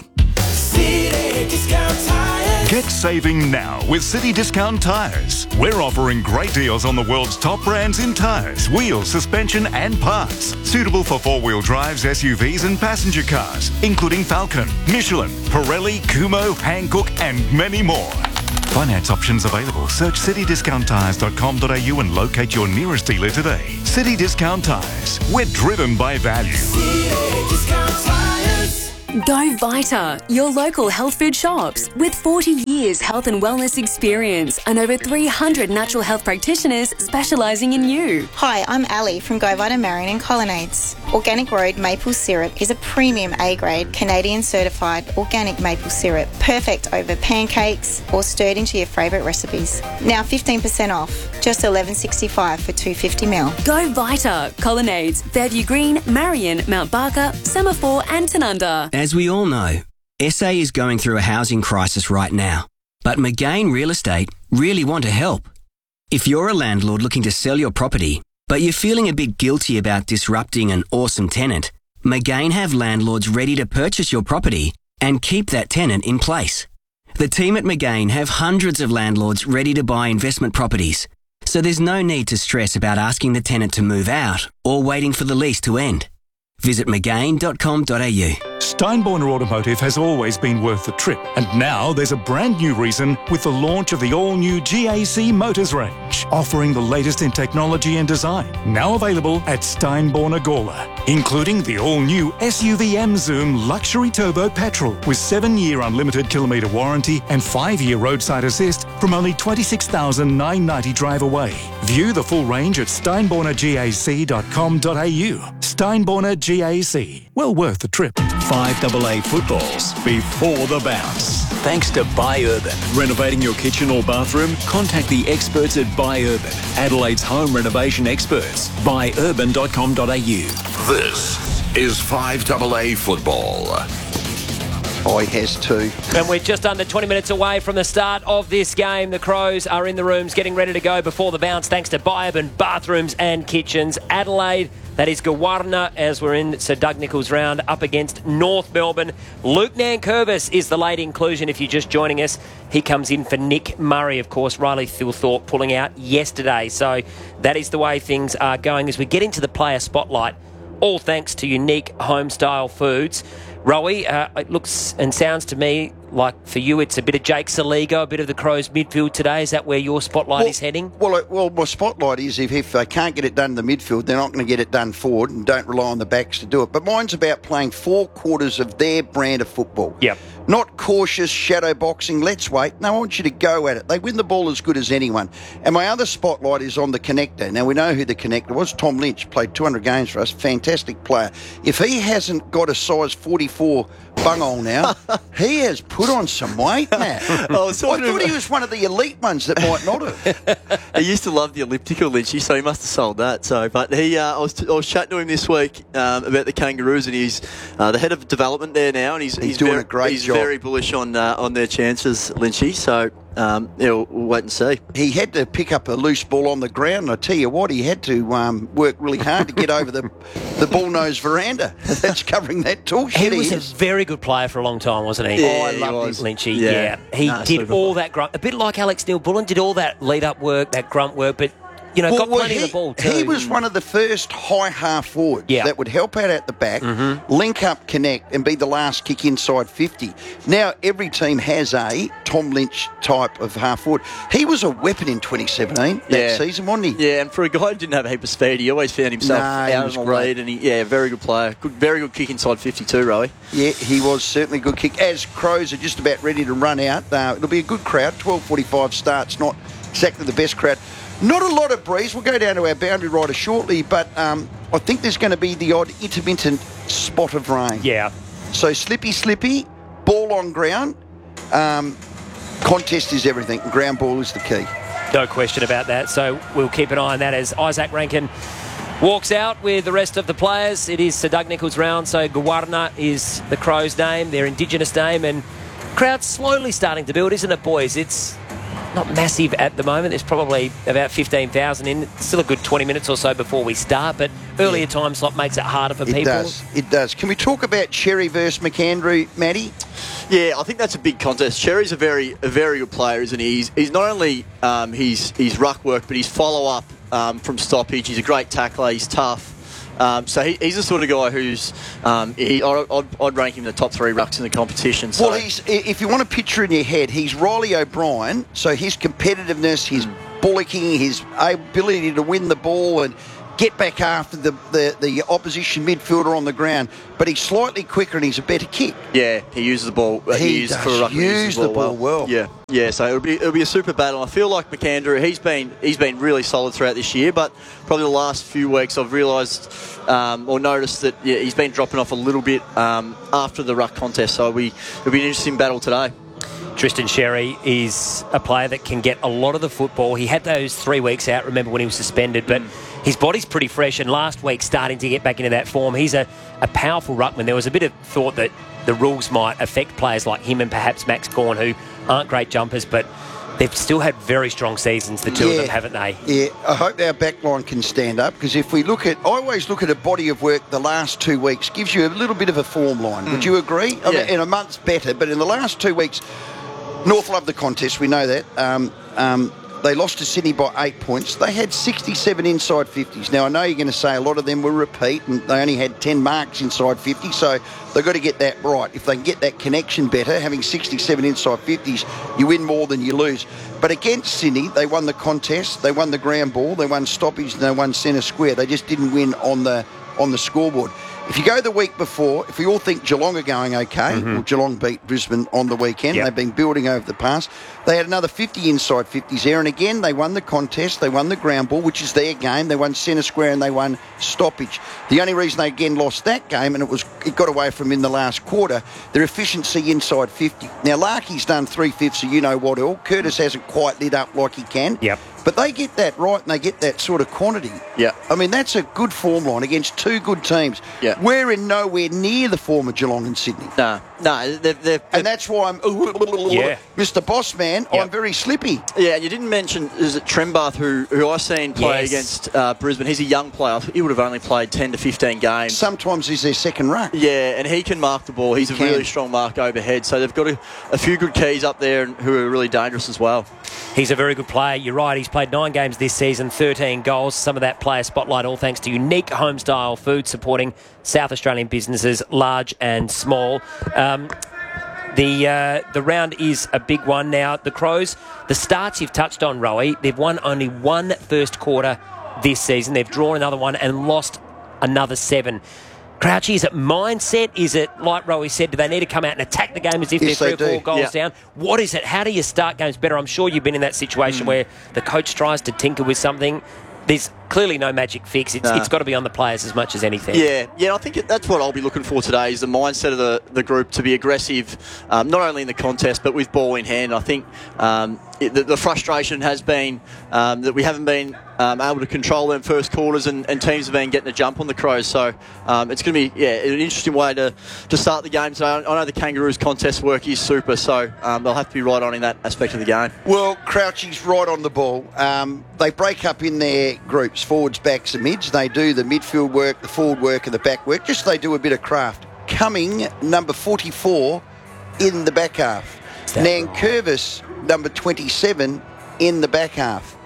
City Discount Tires. Get saving now with City Discount Tyres. We're offering great deals on the world's top brands in tyres, wheels, suspension and parts. Suitable for four-wheel drives, S U Vs and passenger cars, including Falcon, Michelin, Pirelli, Kumho, Hankook and many more. Finance options available. Search city discount tyres dot com dot a u and locate your nearest dealer today. City Discount Tyres. We're driven by value. City Discount Tires. Go Vita, your local health food shops. With forty years health and wellness experience and over three hundred natural health practitioners specialising in you. Hi, I'm Ali from Go Vita Marion and Colonnades. Organic Road maple syrup is a premium A-grade Canadian certified organic maple syrup, perfect over pancakes or stirred into your favourite recipes. Now fifteen percent off, just eleven sixty-five for two hundred fifty milliliters. Go Vita, Colonnades, Fairview Green, Marion, Mount Barker, Semaphore and Tanunda. As we all know, S A is going through a housing crisis right now, but McGain Real Estate really want to help. If you're a landlord looking to sell your property, but you're feeling a bit guilty about disrupting an awesome tenant, McGain have landlords ready to purchase your property and keep that tenant in place. The team at McGain have hundreds of landlords ready to buy investment properties, so there's no need to stress about asking the tenant to move out or waiting for the lease to end. Visit mcgain dot com dot a u. Steinborner Automotive has always been worth the trip, and now there's a brand new reason with the launch of the all-new G A C Motors range, offering the latest in technology and design. Now available at Steinborner Gawler, including the all-new S U V M Zoom Luxury Turbo Petrol with seven-year unlimited kilometre warranty and five-year roadside assist from only twenty-six thousand nine hundred ninety drive away. View the full range at steinborner gac dot com dot a u. Steinborner G A C. Well worth the trip. five double A footballs before the bounce. thanks to Buy Urban. Renovating your kitchen or bathroom? Contact the experts at Buy Urban, Adelaide's home renovation experts. buy urban dot com dot a u. This is five double A football. Oh, he has too. And we're just under twenty minutes away from the start of this game. The Crows are in the rooms getting ready to go before the bounce, thanks to Buy Urban Bathrooms and Kitchens. Adelaide, that is Gawarna, as we're in Sir Doug Nicholls round, up against North Melbourne. Luke Nankervis is the late inclusion if you're just joining us. He comes in for Nick Murray, of course. Riley Thilthorpe pulling out yesterday. So that is the way things are going as we get into the player spotlight, all thanks to Unique Homestyle Foods. Rowie, uh, it looks and sounds to me like for you it's a bit of Jake Saligo, a bit of the Crows midfield today. Is that where your spotlight well, is heading? Well, it, well, my spotlight is if, if they can't get it done in the midfield, they're not going to get it done forward and don't rely on the backs to do it. But mine's about playing four quarters of their brand of football. Yep. Not cautious shadow boxing, let's wait. No, I want you to go at it. They win the ball as good as anyone. And my other spotlight is on the connector. Now, we know who the connector was. Tom Lynch played two hundred games for us. Fantastic player. If he hasn't got a size forty-four bunghole now, he has put on some weight, Matt. I, I thought he was one of the elite ones that might not have. He used to love the elliptical, Lynchy, so he must have sold that. So, But he, uh, I, was t- I was chatting to him this week um, about the Kangaroos, and he's uh, the head of development there now, and he's, he's, he's doing very, a great he's job. very bullish on uh, on their chances, Lynchy. So um, yeah, we'll, we'll wait and see. He had to pick up a loose ball on the ground, and I tell you what, he had to um, work really hard to get over the the bull-nosed veranda that's covering that tool shed. He was he a very good player for a long time, wasn't he? Yeah, oh, I he loved was. him, Lynchy. Yeah. Yeah, he No, did super all that grunt, a bit like Alex Neil-Bullen, did all that lead-up work, that grunt work, but you know, Well, got well, plenty he, of the ball too. He was one of the first high half forwards Yeah. that would help out at the back, Mhm. link up, connect, and be the last kick inside fifty. Now, every team has a Tom Lynch type of half forward. He was a weapon in twenty seventeen, that Yeah. season, wasn't he? Yeah, and for a guy who didn't have a heap of speed, he always found himself Nah, he out was on the great. lead, and he, yeah, very good player. Good, very good kick inside fifty-two, Rowie. Yeah, he was certainly a good kick. As Crows are just about ready to run out, uh, it'll be a good crowd. twelve forty-five starts, not exactly the best crowd. Not a lot of breeze. We'll go down to our boundary rider shortly, but um, I think there's going to be the odd intermittent spot of rain. Yeah. So slippy, slippy, ball on ground. Um, contest is everything. Ground ball is the key. No question about that. So we'll keep an eye on that as Isaac Rankin walks out with the rest of the players. It is Sir Doug Nicholls' round, so Gawarna is the Crows' name, their Indigenous name, and crowd's slowly starting to build, isn't it, boys? It's not massive at the moment. There's probably about fifteen thousand in. It's still a good twenty minutes or so before we start, but earlier Yeah. time slot makes it harder for It people. does. It does. Can we talk about Cherry versus McAndrew, Matty? Yeah, I think that's a big contest. Cherry's a very a very good player, isn't he? He's, he's not only um, his, his ruck work, but his follow-up um, from stoppage. He's a great tackler. He's tough. Um, so he, he's the sort of guy who's um, he, I'd, I'd, I'd rank him in the top three rucks in the competition. So. Well, he's, if you want to picture in your head, he's Riley O'Brien, so his competitiveness, his bullocking, his ability to win the ball and get back after the, the, the opposition midfielder on the ground, but he's slightly quicker and he's a better kick. Yeah, he uses the ball. Uh, He uses does for a ruck, he uses use the ball well. Yeah, yeah. So it'll be it'll be a super battle. I feel like McAndrew, he's been he's been really solid throughout this year, but probably the last few weeks I've realised um, or noticed that yeah, he's been dropping off a little bit um, after the ruck contest. So we it'll be an interesting battle today. Tristan Sherry is a player that can get a lot of the football. He had those three weeks out, remember, when he was suspended, but his body's pretty fresh, and last week starting to get back into that form. He's a, a powerful ruckman. There was a bit of thought that the rules might affect players like him and perhaps Max Gawn, who aren't great jumpers, but they've still had very strong seasons, the two Yeah. of them, haven't they? Yeah, I hope our backline can stand up, because if we look at, I always look at a body of work the last two weeks, gives you a little bit of a form line. Would you agree? I Yeah. mean, in a month's better, but in the last two weeks, North loved the contest, we know that. Um, um, they lost to Sydney by eight points. They had sixty-seven inside fifties. Now, I know you're going to say a lot of them were repeat, and they only had ten marks inside fifty, so they've got to get that right. If they can get that connection better, having sixty-seven inside fifties, you win more than you lose. But against Sydney, they won the contest, they won the ground ball, they won stoppage, and they won centre square. They just didn't win on the on the scoreboard. If you go the week before, if we all think Geelong are going okay, Mm-hmm. well, Geelong beat Brisbane on the weekend. Yep. They've been building over the past. They had another fifty inside fifties there, and again, they won the contest. They won the ground ball, which is their game. They won centre square and they won stoppage. The only reason they again lost that game, and it was it got away from in the last quarter, their efficiency inside fifty. Now, Larky's done three-fifths of you-know-what all. Curtis hasn't quite lit up like he can. Yep. But they get that right and they get that sort of quantity. Yeah. I mean, that's a good form line against two good teams. Yeah. We're in nowhere near the form of Geelong and Sydney. No, no. They're, they're, and that's why I'm, Yeah. Mister Bossman, Yep. I'm very slippy. Yeah, and you didn't mention, is it Trembath, who, who I've seen play Yes. against uh, Brisbane. He's a young player. He would have only played ten to fifteen games. Sometimes he's their second ruck. Yeah, and he can mark the ball. He's He a can. really strong mark overhead. So they've got a, a few good keys up there and who are really dangerous as well. He's a very good player. You're right. He's played nine games this season, thirteen goals. Some of that player spotlight, all thanks to Unique Homestyle Food, supporting South Australian businesses, large and small. Um, the uh, the round is a big one now. The Crows, the starts you've touched on, Rowie, they've won only one first quarter this season. They've drawn another one and lost another seven. Crouchy, is it mindset? Is it, like Rowie said, do they need to come out and attack the game as if Yes, they're three they or four do. goals Yeah. down? What is it? How do you start games better? I'm sure you've been in that situation Mm. where the coach tries to tinker with something. There's clearly no magic fix. It's, No. it's got to be on the players as much as anything. Yeah, yeah. I think it, that's what I'll be looking for today is the mindset of the, the group to be aggressive, um, not only in the contest but with ball in hand. I think um, it, the, the frustration has been um, that we haven't been um, able to control them first quarters, and, and teams have been getting a jump on the Crows. So um, it's going to be yeah an interesting way to, to start the game today. I know the Kangaroos contest work is super, so um, they'll have to be right on in that aspect of the game. Well, Crouchy's right on the ball. Um, they break up in their groups, forwards, backs and mids. They do the midfield work, the forward work and the back work. Just they do a bit of craft. Cumming, number forty-four, in the back half. Nankervis, number twenty-seven, in the back half.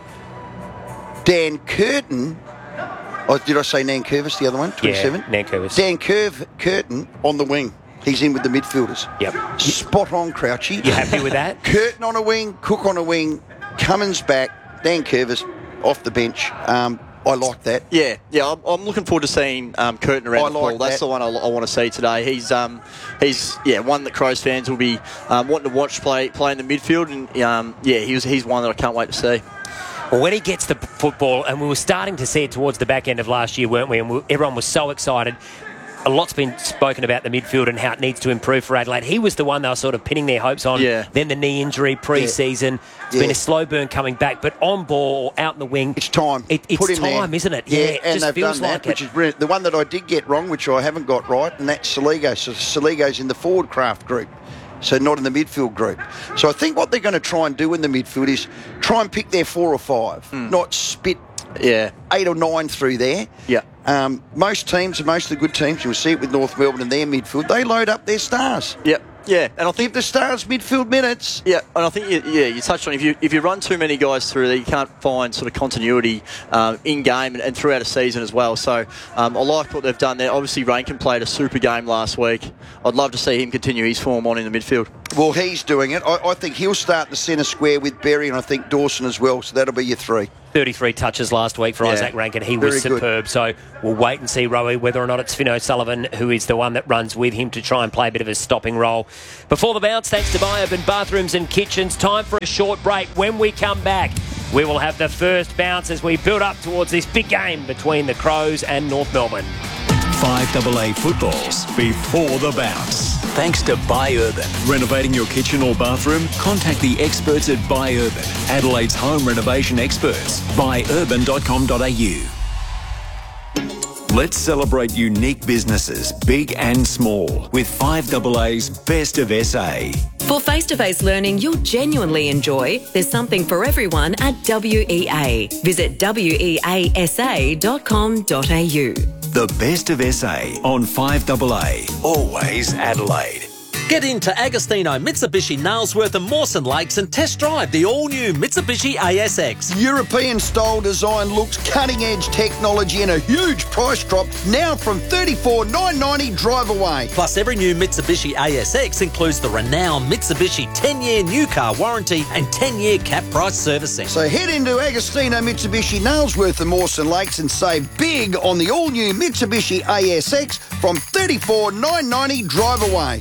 Dan Curtin, oh, did I say Nankervis, the other one, twenty-seven? Yeah, Nankervis. Dan Curv, Curtin on the wing. He's in with the midfielders. Yep. Spot on, Crouchy. You happy with that? Curtin on a wing, Cook on a wing, Cummins back, Dan Curvis off the bench. Um, I like that. Yeah, yeah. I'm, I'm looking forward to seeing um, Curtin around I the like ball. That's that. the one I, I want to see today. He's, um, he's, yeah, one that Crows fans will be um, wanting to watch play play in the midfield, and um, yeah, he was, he's one that I can't wait to see. Well, when he gets the football, and we were starting to see it towards the back end of last year, weren't we? And we, everyone was so excited. A lot's been spoken about the midfield and how it needs to improve for Adelaide. He was the one they were sort of pinning their hopes on. Yeah. Then the knee injury pre-season. Yeah. It's Yeah. been a slow burn coming back, but on ball, out in the wing. It's time. It, it's Put him time, there. isn't it? Yeah, it and just they've feels done like that, which it. is brilliant. The one that I did get wrong, which I haven't got right, and that's Saligo. So Saligo's in the forward craft group, so not in the midfield group. So I think what they're going to try and do in the midfield is try and pick their four or five, not spit yeah. eight or nine through there. Yeah. Um, most teams, and most of the good teams, you'll see it with North Melbourne and their midfield, they load up their stars. Yep. Yeah, and I think Give the stars midfield minutes. Yeah, and I think you, yeah, you touched on if you if you run too many guys through there, you can't find sort of continuity um, in game and, and throughout a season as well. So um, I like what they've done there. Obviously, Rankin played a super game last week. I'd love to see him continue his form on in the midfield. Well, he's doing it. I, I think he'll start the centre square with Berry, and I think Dawson as well. So that'll be your three. thirty-three touches last week for Yeah. Isaac Rankin. He was Very good. superb. So we'll wait and see, Rowie, whether or not it's Finn O'Sullivan who is the one that runs with him to try and play a bit of a stopping role. Before the bounce, thanks to Buy Urban Bathrooms and Kitchens. Time for a short break. When we come back, we will have the first bounce as we build up towards this big game between the Crows and North Melbourne. five A A footballs before the bounce. Thanks to Buy Urban. Renovating your kitchen or bathroom? Contact the experts at Buy Urban, Adelaide's home renovation experts. buy urban dot com dot a u. Let's celebrate unique businesses, big and small, with five A A's Best of S A. For face-to-face learning you'll genuinely enjoy, there's something for everyone at W E A. Visit w e a s a dot com dot a u. The Best of S A on five A A. Always Adelaide. Get into Agostino, Mitsubishi, Nailsworth and Mawson Lakes and test drive the all-new Mitsubishi A S X. European-style design looks, cutting-edge technology and a huge price drop now from thirty-four thousand nine hundred ninety dollars drive away. Plus, every new Mitsubishi A S X includes the renowned Mitsubishi ten-year new car warranty and ten-year cap price servicing. So head into Agostino, Mitsubishi, Nailsworth and Mawson Lakes and save big on the all-new Mitsubishi A S X from thirty-four thousand nine hundred ninety dollars drive away.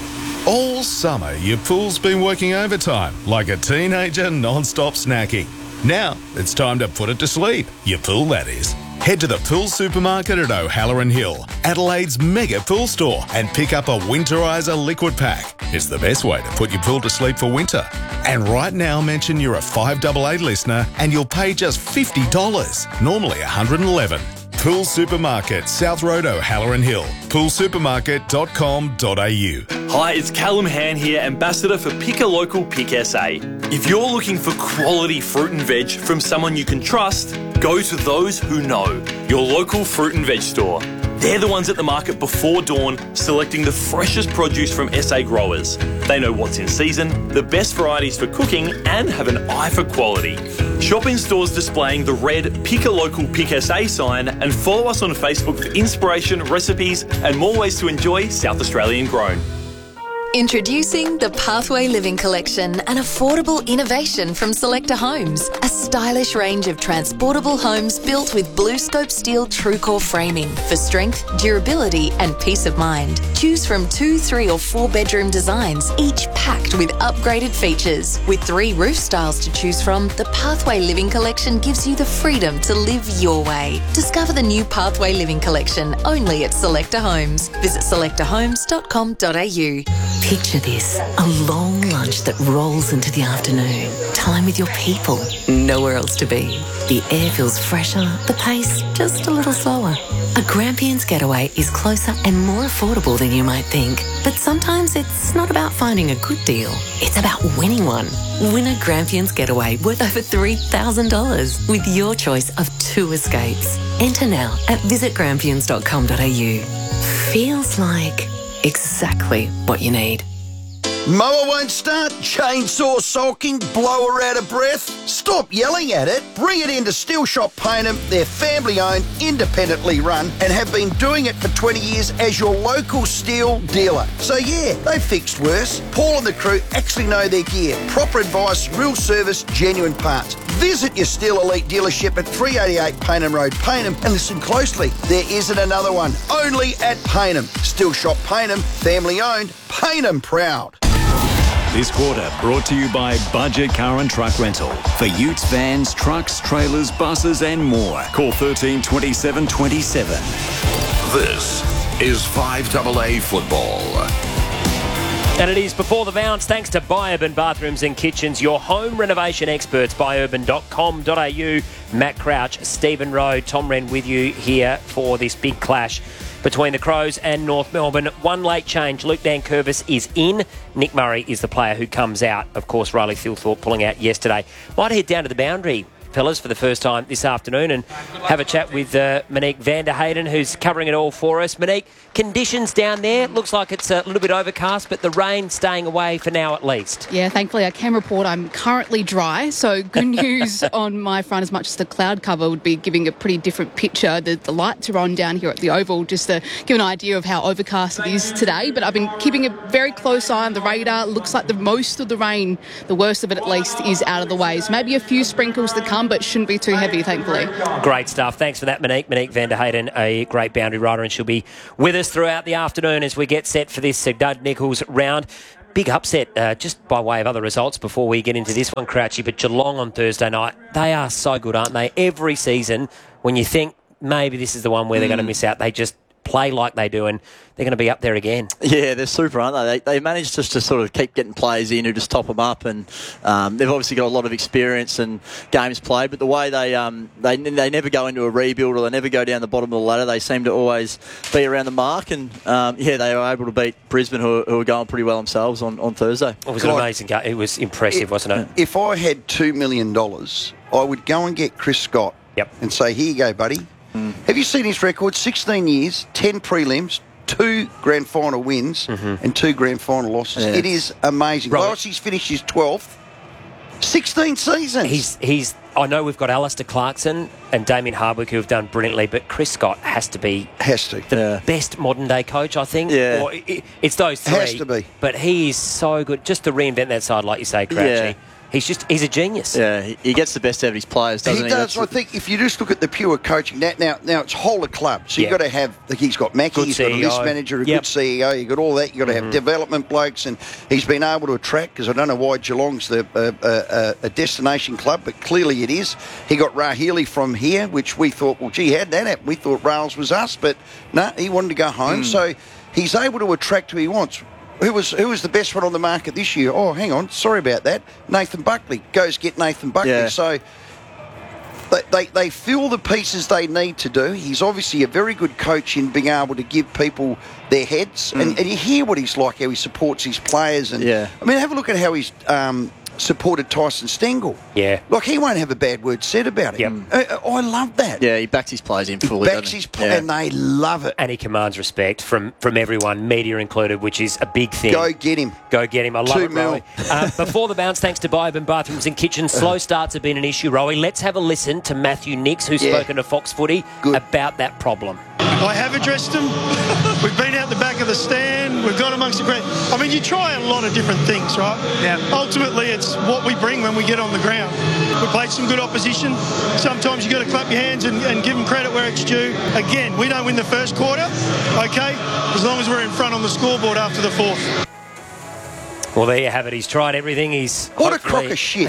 All summer, your pool's been working overtime, like a teenager non-stop snacking. Now, it's time to put it to sleep. Your pool, that is. Head to the Pool Supermarket at O'Halloran Hill, Adelaide's mega pool store, and pick up a Winterizer liquid pack. It's the best way to put your pool to sleep for winter. And right now, mention you're a five eight eight listener and you'll pay just fifty dollars, normally one hundred eleven dollars. Pool Supermarket, South Road, O'Halloran Hill. pool supermarket dot com dot a u. Hi, it's Callum Han here, Ambassador for Pick a Local Pick S A. If you're looking for quality fruit and veg from someone you can trust, go to those who know, your local fruit and veg store. They're the ones at the market before dawn, selecting the freshest produce from S A growers. They know what's in season, the best varieties for cooking, and have an eye for quality. Shop in stores displaying the red Pick a Local Pick S A sign and follow us on Facebook for inspiration, recipes, and more ways to enjoy South Australian grown. Introducing the Pathway Living Collection, an affordable innovation from Selector Homes. A stylish range of transportable homes built with BlueScope steel TrueCore framing for strength, durability and peace of mind. Choose from two, three or four bedroom designs, each packed with upgraded features. With three roof styles to choose from, the Pathway Living Collection gives you the freedom to live your way. Discover the new Pathway Living Collection only at Selector Homes. Visit selector homes dot com dot a u. Picture this, a long lunch that rolls into the afternoon. Time with your people, nowhere else to be. The air feels fresher, the pace just a little slower. A Grampians Getaway is closer and more affordable than you might think. But sometimes it's not about finding a good deal, it's about winning one. Win a Grampians Getaway worth over three thousand dollars with your choice of two escapes. Enter now at visit grampians dot com dot a u. Feels like exactly what you need. Mower won't start, chainsaw sulking, blower out of breath. Stop yelling at it. Bring it into Steel Shop Payneham. They're family owned, independently run, and have been doing it for twenty years as your local steel dealer. So yeah, they've fixed worse. Paul and the crew actually know their gear. Proper advice, real service, genuine parts. Visit your Steel Elite dealership at three eighty-eight Payneham Road, Payneham, and listen closely. There isn't another one. Only at Payneham. Steel Shop Payneham, family owned, Payneham proud. This quarter brought to you by Budget Car and Truck Rental. For utes, vans, trucks, trailers, buses and more. Call thirteen twenty-seven twenty-seven. This is five double A football. And it is before the bounce, thanks to Biourban Bathrooms and Kitchens, your home renovation experts, biourban dot com dot a u. Matt Crouch, Stephen Rowe, Tom Wren with you here for this big clash between the Crows and North Melbourne. One late change. Luke Dankervis is in. Nick Murray is the player who comes out. Of course, Riley Thilthorpe pulling out yesterday. Might head down to the boundary, fellas, for the first time this afternoon and have a chat with uh, Monique van der Hayden, who's covering it all for us. Monique, conditions down there, looks like it's a little bit overcast, but the rain staying away for now at least. Yeah, thankfully I can report I'm currently dry, so good news on my front, as much as the cloud cover would be giving a pretty different picture. The, the lights are on down here at the Oval, just to give an idea of how overcast it is today, but I've been keeping a very close eye on the radar. Looks like the most of the rain, the worst of it at least, is out of the way. So maybe a few sprinkles to come, but shouldn't be too heavy, thankfully. Great stuff. Thanks for that, Monique. Monique van der Hayden, a great boundary rider, and she'll be with us throughout the afternoon as we get set for this uh, Dud Nichols round. Big upset, uh, just by way of other results before we get into this one, Crouchy, but Geelong on Thursday night, they are so good, aren't they? Every season, when you think maybe this is the one where they're mm. going to miss out, they just play like they do, and they're going to be up there again. Yeah, they're super, aren't they? They, they managed just to sort of keep getting players in who just top them up, and um, they've obviously got a lot of experience and games played, but the way they um, they they never go into a rebuild or they never go down the bottom of the ladder, they seem to always be around the mark, and um, yeah, they were able to beat Brisbane, who, who were going pretty well themselves on, on Thursday. It was an amazing game. It was impressive, if, wasn't it? If I had two million dollars, I would go and get Chris Scott yep. and say, here you go, buddy. Mm. Have you seen his record? sixteen years, ten prelims, two grand final wins Mm-hmm. and two grand final losses. Yeah. It is amazing. Right. Whilst he's finished his twelfth, sixteen seasons. He's he's. I know we've got Alistair Clarkson and Damien Hardwick who have done brilliantly, but Chris Scott has to be has to the Yeah. best modern day coach, I think. Yeah. Or it, it's those three. Has to be. But he is so good. Just to reinvent that side, like you say, Crouchy. Yeah. He's just he's a genius. Yeah, he, he gets the best out of his players, doesn't He he? does. That's I think if you just look at the pure coaching, now now, now it's whole of club. So Yeah. you've got to have, like he's got Mackie, Good he's got a C E O. list manager, a Yep. good C E O, you've got all that. You've got to have Mhm. development blokes, and he's been able to attract, because I don't know why Geelong's the, uh, uh, a destination club, but clearly it is. He got Rahili from here, which we thought, well, gee, how'd that happen? We thought Rails was us, but no, he wanted to go home. Mm. So he's able to attract who he wants. Who was who was the best one on the market this year? Oh, hang on, sorry about that. Nathan Buckley. Goes get Nathan Buckley. Yeah. So they, they, they fill the pieces they need to do. He's obviously a very good coach in being able to give people their heads. Mm. And, and you hear what he's like, how he supports his players. And Yeah. I mean, have a look at how he's um, supported Tyson Stengel. Yeah. Like, he won't have a bad word said about it. Yep. I, I love that. Yeah, he backs his players in fully. Backs doesn't he? his play, Yeah. and they love it. And he commands respect from, from everyone, media included, which is a big thing. Go get him. Go get him. I love Two it, mil. Rowie. Uh, before the bounce, thanks to Bioban Bathrooms and Kitchens, slow starts have been an issue, Rowie. Let's have a listen to Matthew Nix, who's Yeah. spoken to Fox Footy about that problem. I have addressed them. We've been out the back of the stand. We've got amongst the ground. I mean, you try a lot of different things, right? Yeah. Ultimately, it's what we bring when we get on the ground. We played some good opposition. Sometimes you got to clap your hands and, and give them credit where it's due. Again, we don't win the first quarter, okay? As long as we're in front on the scoreboard after the fourth. Well, there you have it. He's tried everything. He's What a hopefully- crock of shit.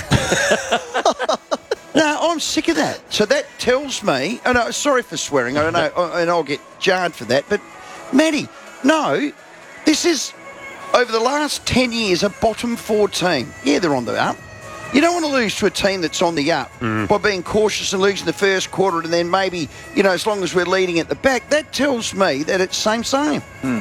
No, I'm sick of that. So that tells me, and uh, sorry for swearing, I don't know, uh, and I'll get jarred for that, but Matty, no, this is, over the last ten years, a bottom four team. Yeah, they're on the up. You don't want to lose to a team that's on the up Mm. by being cautious and losing the first quarter, and then maybe, you know, as long as we're leading at the back, that tells me that it's same, same.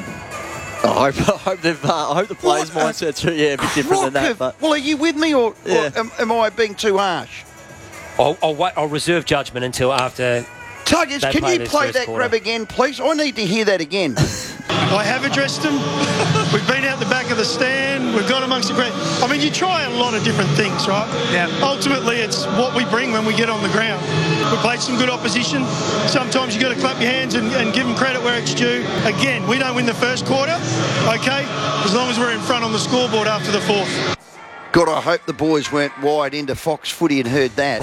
I hope, I hope they've. Uh, I hope the players' mindsets are yeah a bit different than that. But Well, are you with me, or, Yeah. or am, am I being too harsh? I'll, I'll, wait, I'll reserve judgment until after. Tuggers, they can play you this play first that quarter. grab again, please? I need to hear that again. I have addressed them. We've been out the back of the stand. We've got amongst the ground. I mean, you try a lot of different things, right? Yeah. Ultimately, it's what we bring when we get on the ground. We played some good opposition. Sometimes you got to clap your hands and, and give them credit where it's due. Again, we don't win the first quarter, okay? As long as we're in front on the scoreboard after the fourth. God, I hope the boys weren't wired into Fox Footy and heard that.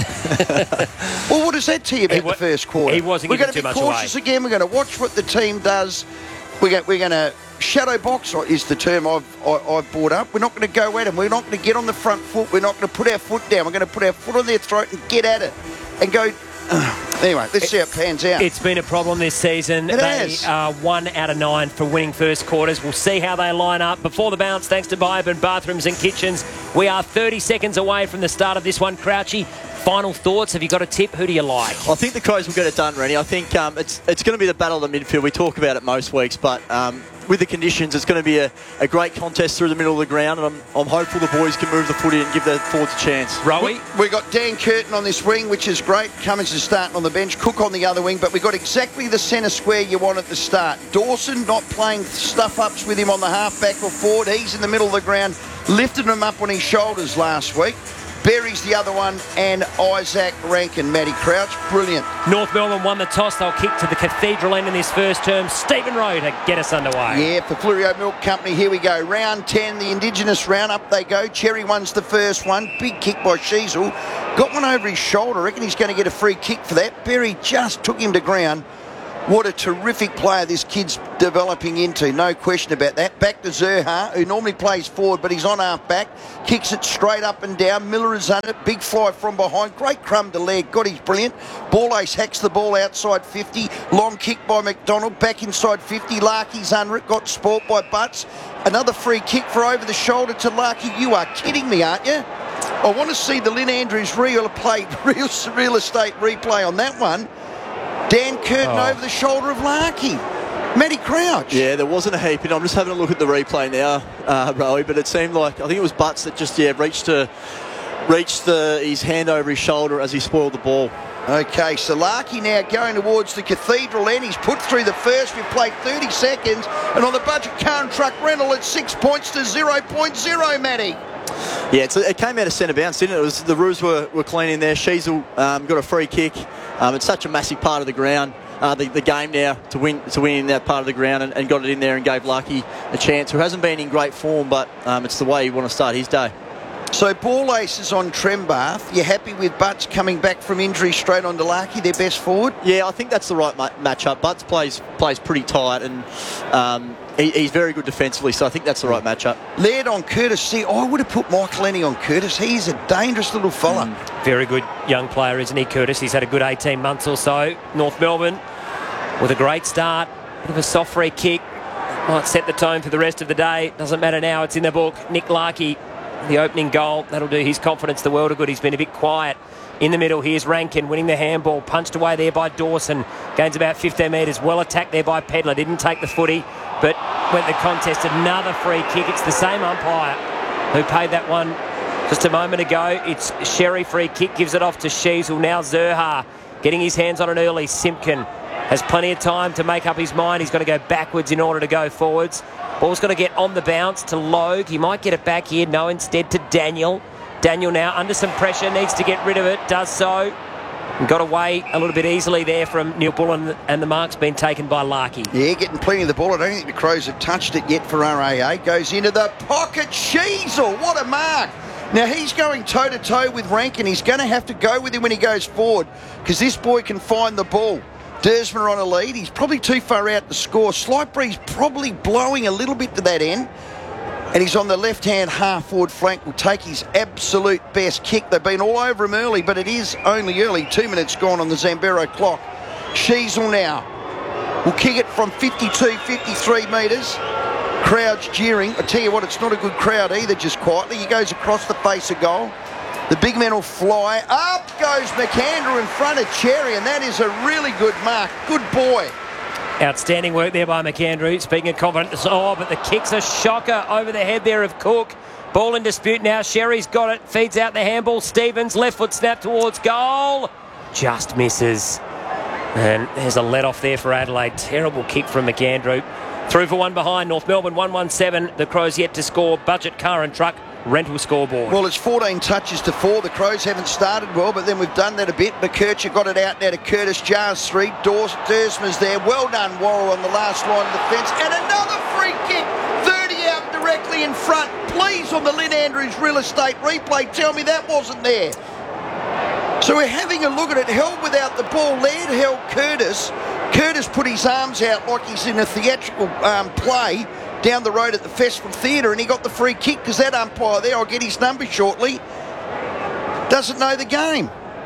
Well, what does that tell you about wa- the first quarter? he wasn't We're giving going to too be much cautious away. again. We're going to watch what the team does. We're going, we're going to shadow box is the term I've I, I've brought up. We're not going to go at them. We're not going to get on the front foot. We're not going to put our foot down. We're going to put our foot on their throat and get at it and go. Anyway, let's see how it pans out. It's been a problem this season. It they has. are one out of nine for winning first quarters. We'll see how they line up. Before the bounce, thanks to Bioban Bathrooms and Kitchens, we are thirty seconds away from the start of this one. Crouchy, final thoughts? Have you got a tip? Who do you like? I think the Crows will get it done, Rennie. I think um, it's it's going to be the battle of the midfield. We talk about it most weeks, but um, with the conditions, it's going to be a, a great contest through the middle of the ground, and I'm, I'm hopeful the boys can move the footy and give their forwards a chance. Rowie? We got Dan Curtin on this wing, which is great. Cummins is starting on the bench. Cook on the other wing, but we got exactly the centre square you want at the start. Dawson not playing stuff-ups with him on the half-back or forward. He's in the middle of the ground, lifted him up on his shoulders last week. Berry's the other one, and Isaac Rankin, Matty Crouch. Brilliant. North Melbourne won the toss. They'll kick to the Cathedral end in this first term. Stephen Rowe to get us underway. Yeah, for Flurio Milk Company, here we go. Round ten, the Indigenous round. Up they go. Cherry one's the first one. Big kick by Sheasel. Got one over his shoulder. I reckon he's going to get a free kick for that. Berry just took him to ground. What a terrific player this kid's developing into, no question about that. Back to Zerha, who normally plays forward, but he's on half back. Kicks it straight up and down. Miller is under it. Big fly from behind. Great crumb to leg. God, he's brilliant. Ball ace hacks the ball outside fifty. Long kick by McDonald. Back inside fifty. Larky's under it. Got sport by Butts. Another free kick for over the shoulder to Larky. You are kidding me, aren't you? I want to see the Lynn Andrews real, play, real, real estate replay on that one. Dan Curtin Oh. over the shoulder of Larky. Matty Crouch. Yeah, there wasn't a heap, and I'm just having a look at the replay now, uh, Rowie, but it seemed like, I think it was Butts that just, yeah, reached to reached the, his hand over his shoulder as he spoiled the ball. Okay, so Larky now going towards the Cathedral end. He's put through the first. We've played thirty seconds. And on the budget car and truck rental, it's six points to zero point zero, Matty. Yeah, it's, it came out of centre bounce, didn't it? It was, the Roos were, were clean in there. Sheasel um, got a free kick. Um, it's such a massive part of the ground, uh, the, the game now, to win to win in that part of the ground, and, and got it in there and gave Larky a chance, who hasn't been in great form, but um, it's the way you want to start his day. So Ball Aces on Trembath. You happy with Butts coming back from injury straight on to Larky, their best forward? Yeah, I think that's the right ma- matchup. Butts plays plays pretty tight, and um, he, he's very good defensively, so I think that's the right matchup. Laird on Curtis. See, I would have put Mike Lenny on Curtis. He's a dangerous little fella. Mm, very good young player, isn't he, Curtis? He's had a good eighteen months or so. North Melbourne with a great start. Bit of a soft free kick. Might set the tone for the rest of the day. Doesn't matter now, it's in the book. Nick Larky, the opening goal, that'll do his confidence the world of good. He's been a bit quiet in the middle. Here's Rankin winning the handball, punched away there by Dawson, gains about fifteen metres, well attacked there by Pedler, didn't take the footy, but went the contest. Another free kick. It's the same umpire who paid that one just a moment ago. It's Sherry, free kick, gives it off to Sheasel. Now Zerha getting his hands on an early. Simpkin has plenty of time to make up his mind. He's got to go backwards in order to go forwards. Ball's going to get on the bounce to Logue. He might get it back here. No, instead to Daniel. Daniel now under some pressure, needs to get rid of it. Does so. And got away a little bit easily there from Neil Bullen, and the mark's been taken by Larky. Yeah, getting plenty of the ball. I don't think the Crows have touched it yet for R A A. Goes into the pocket. Sheasel, what a mark. Now he's going toe-to-toe with Rankin. He's going to have to go with him when he goes forward, because this boy can find the ball. Dersma on a lead. He's probably too far out to score. Slight breeze probably blowing a little bit to that end. And he's on the left-hand half-forward flank. Will take his absolute best kick. They've been all over him early, but it is only early. Two minutes gone on the Zambero clock. Sheasel now will kick it from fifty-two, fifty-three metres. Crowd's jeering. I tell you what, it's not a good crowd either, just quietly. He goes across the face of goal. The big men will fly. Up goes McAndrew in front of Cherry, and that is a really good mark. Good boy. Outstanding work there by McAndrew. Speaking of confidence, oh, but the kick's a shocker over the head there of Cook. Ball in dispute now. Sherry's got it. Feeds out the handball. Stevens, left foot snap towards goal. Just misses. And there's a let-off there for Adelaide. Terrible kick from McAndrew. Through for one behind. North Melbourne one one seven. The Crows yet to score. Budget car and truck rental scoreboard. Well, it's fourteen touches to four. The Crows haven't started well, but then we've done that a bit. McKercher got it out now to Curtis. Jars three. Dersma's there. Well done, Worrell, on the last line of defence. And another free kick. thirty out directly in front. Please, on the Lynn Andrews real estate replay, tell me that wasn't there. So we're having a look at it. Held without the ball. Laird held Curtis. Curtis put his arms out like he's in a theatrical um, play down the road at the Festival Theatre, and he got the free kick because that umpire there, I'll get his number shortly, doesn't know the game.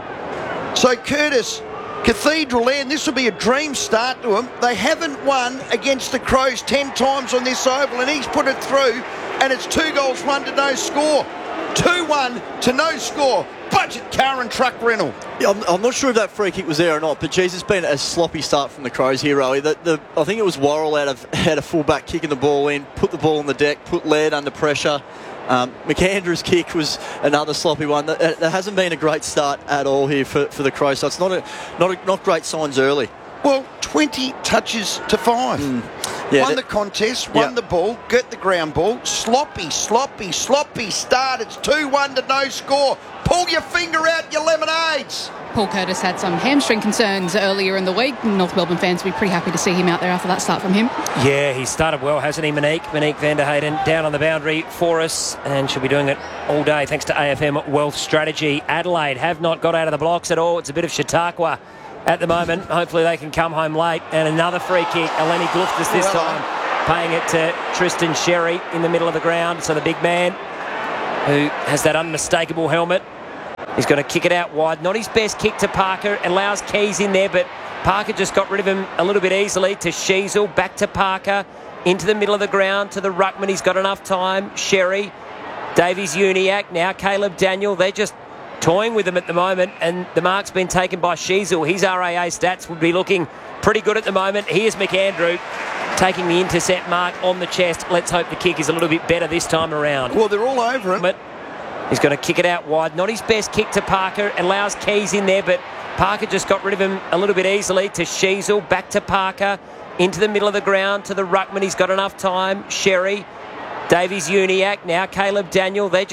So Curtis, Cathedral End, this will be a dream start to him. They haven't won against the Crows ten times on this oval, and he's put it through, and it's two goals, one to no score. two one to no score. Budget car and truck rental. Yeah, I'm, I'm not sure if that free kick was there or not, but geez, it's been a sloppy start from the Crows here, Rowie. The, the, I think it was Worrell out of had a fullback kicking the ball in, put the ball on the deck, put Laird under pressure. Um, McAndrew's kick was another sloppy one. There, there hasn't been a great start at all here for, for the Crows, so it's not a, not a, not great signs early. Well, twenty touches to five. Mm. Yeah, won that, the contest, won yeah. the ball, get the ground ball. Sloppy, sloppy, sloppy start. It's two one to no score. Pull your finger out, your lemonades. Paul Curtis had some hamstring concerns earlier in the week. North Melbourne fans will be pretty happy to see him out there after that start from him. Yeah, he started well, hasn't he, Monique? Monique van der Hayden down on the boundary for us, and she'll be doing it all day thanks to A F M Wealth Strategy. Adelaide have not got out of the blocks at all. It's a bit of Chautauqua at the moment. Hopefully they can come home late. And another free kick. Eleni Gluftis this well time, paying it to Tristan Sherry in the middle of the ground. So the big man, who has that unmistakable helmet, he's going to kick it out wide. Not his best kick to Parker. Allows Keys in there, but Parker just got rid of him a little bit easily. To Sheasel, back to Parker, into the middle of the ground, to the ruckman. He's got enough time. Sherry, Davies Uniac, now Caleb Daniel. They're just toying with them at the moment, and the mark's been taken by Sheasel. His R A A stats would be looking pretty good at the moment. Here's McAndrew taking the intercept mark on the chest. Let's hope the kick is a little bit better this time around. Well, they're all over him. But He's going to kick it out wide. Not his best kick to Parker. Allows Keys in there, but Parker just got rid of him a little bit easily. To Sheasel, back to Parker. Into the middle of the ground to the ruckman. He's got enough time. Sherry. Davies Uniac. Now Caleb Daniel. They're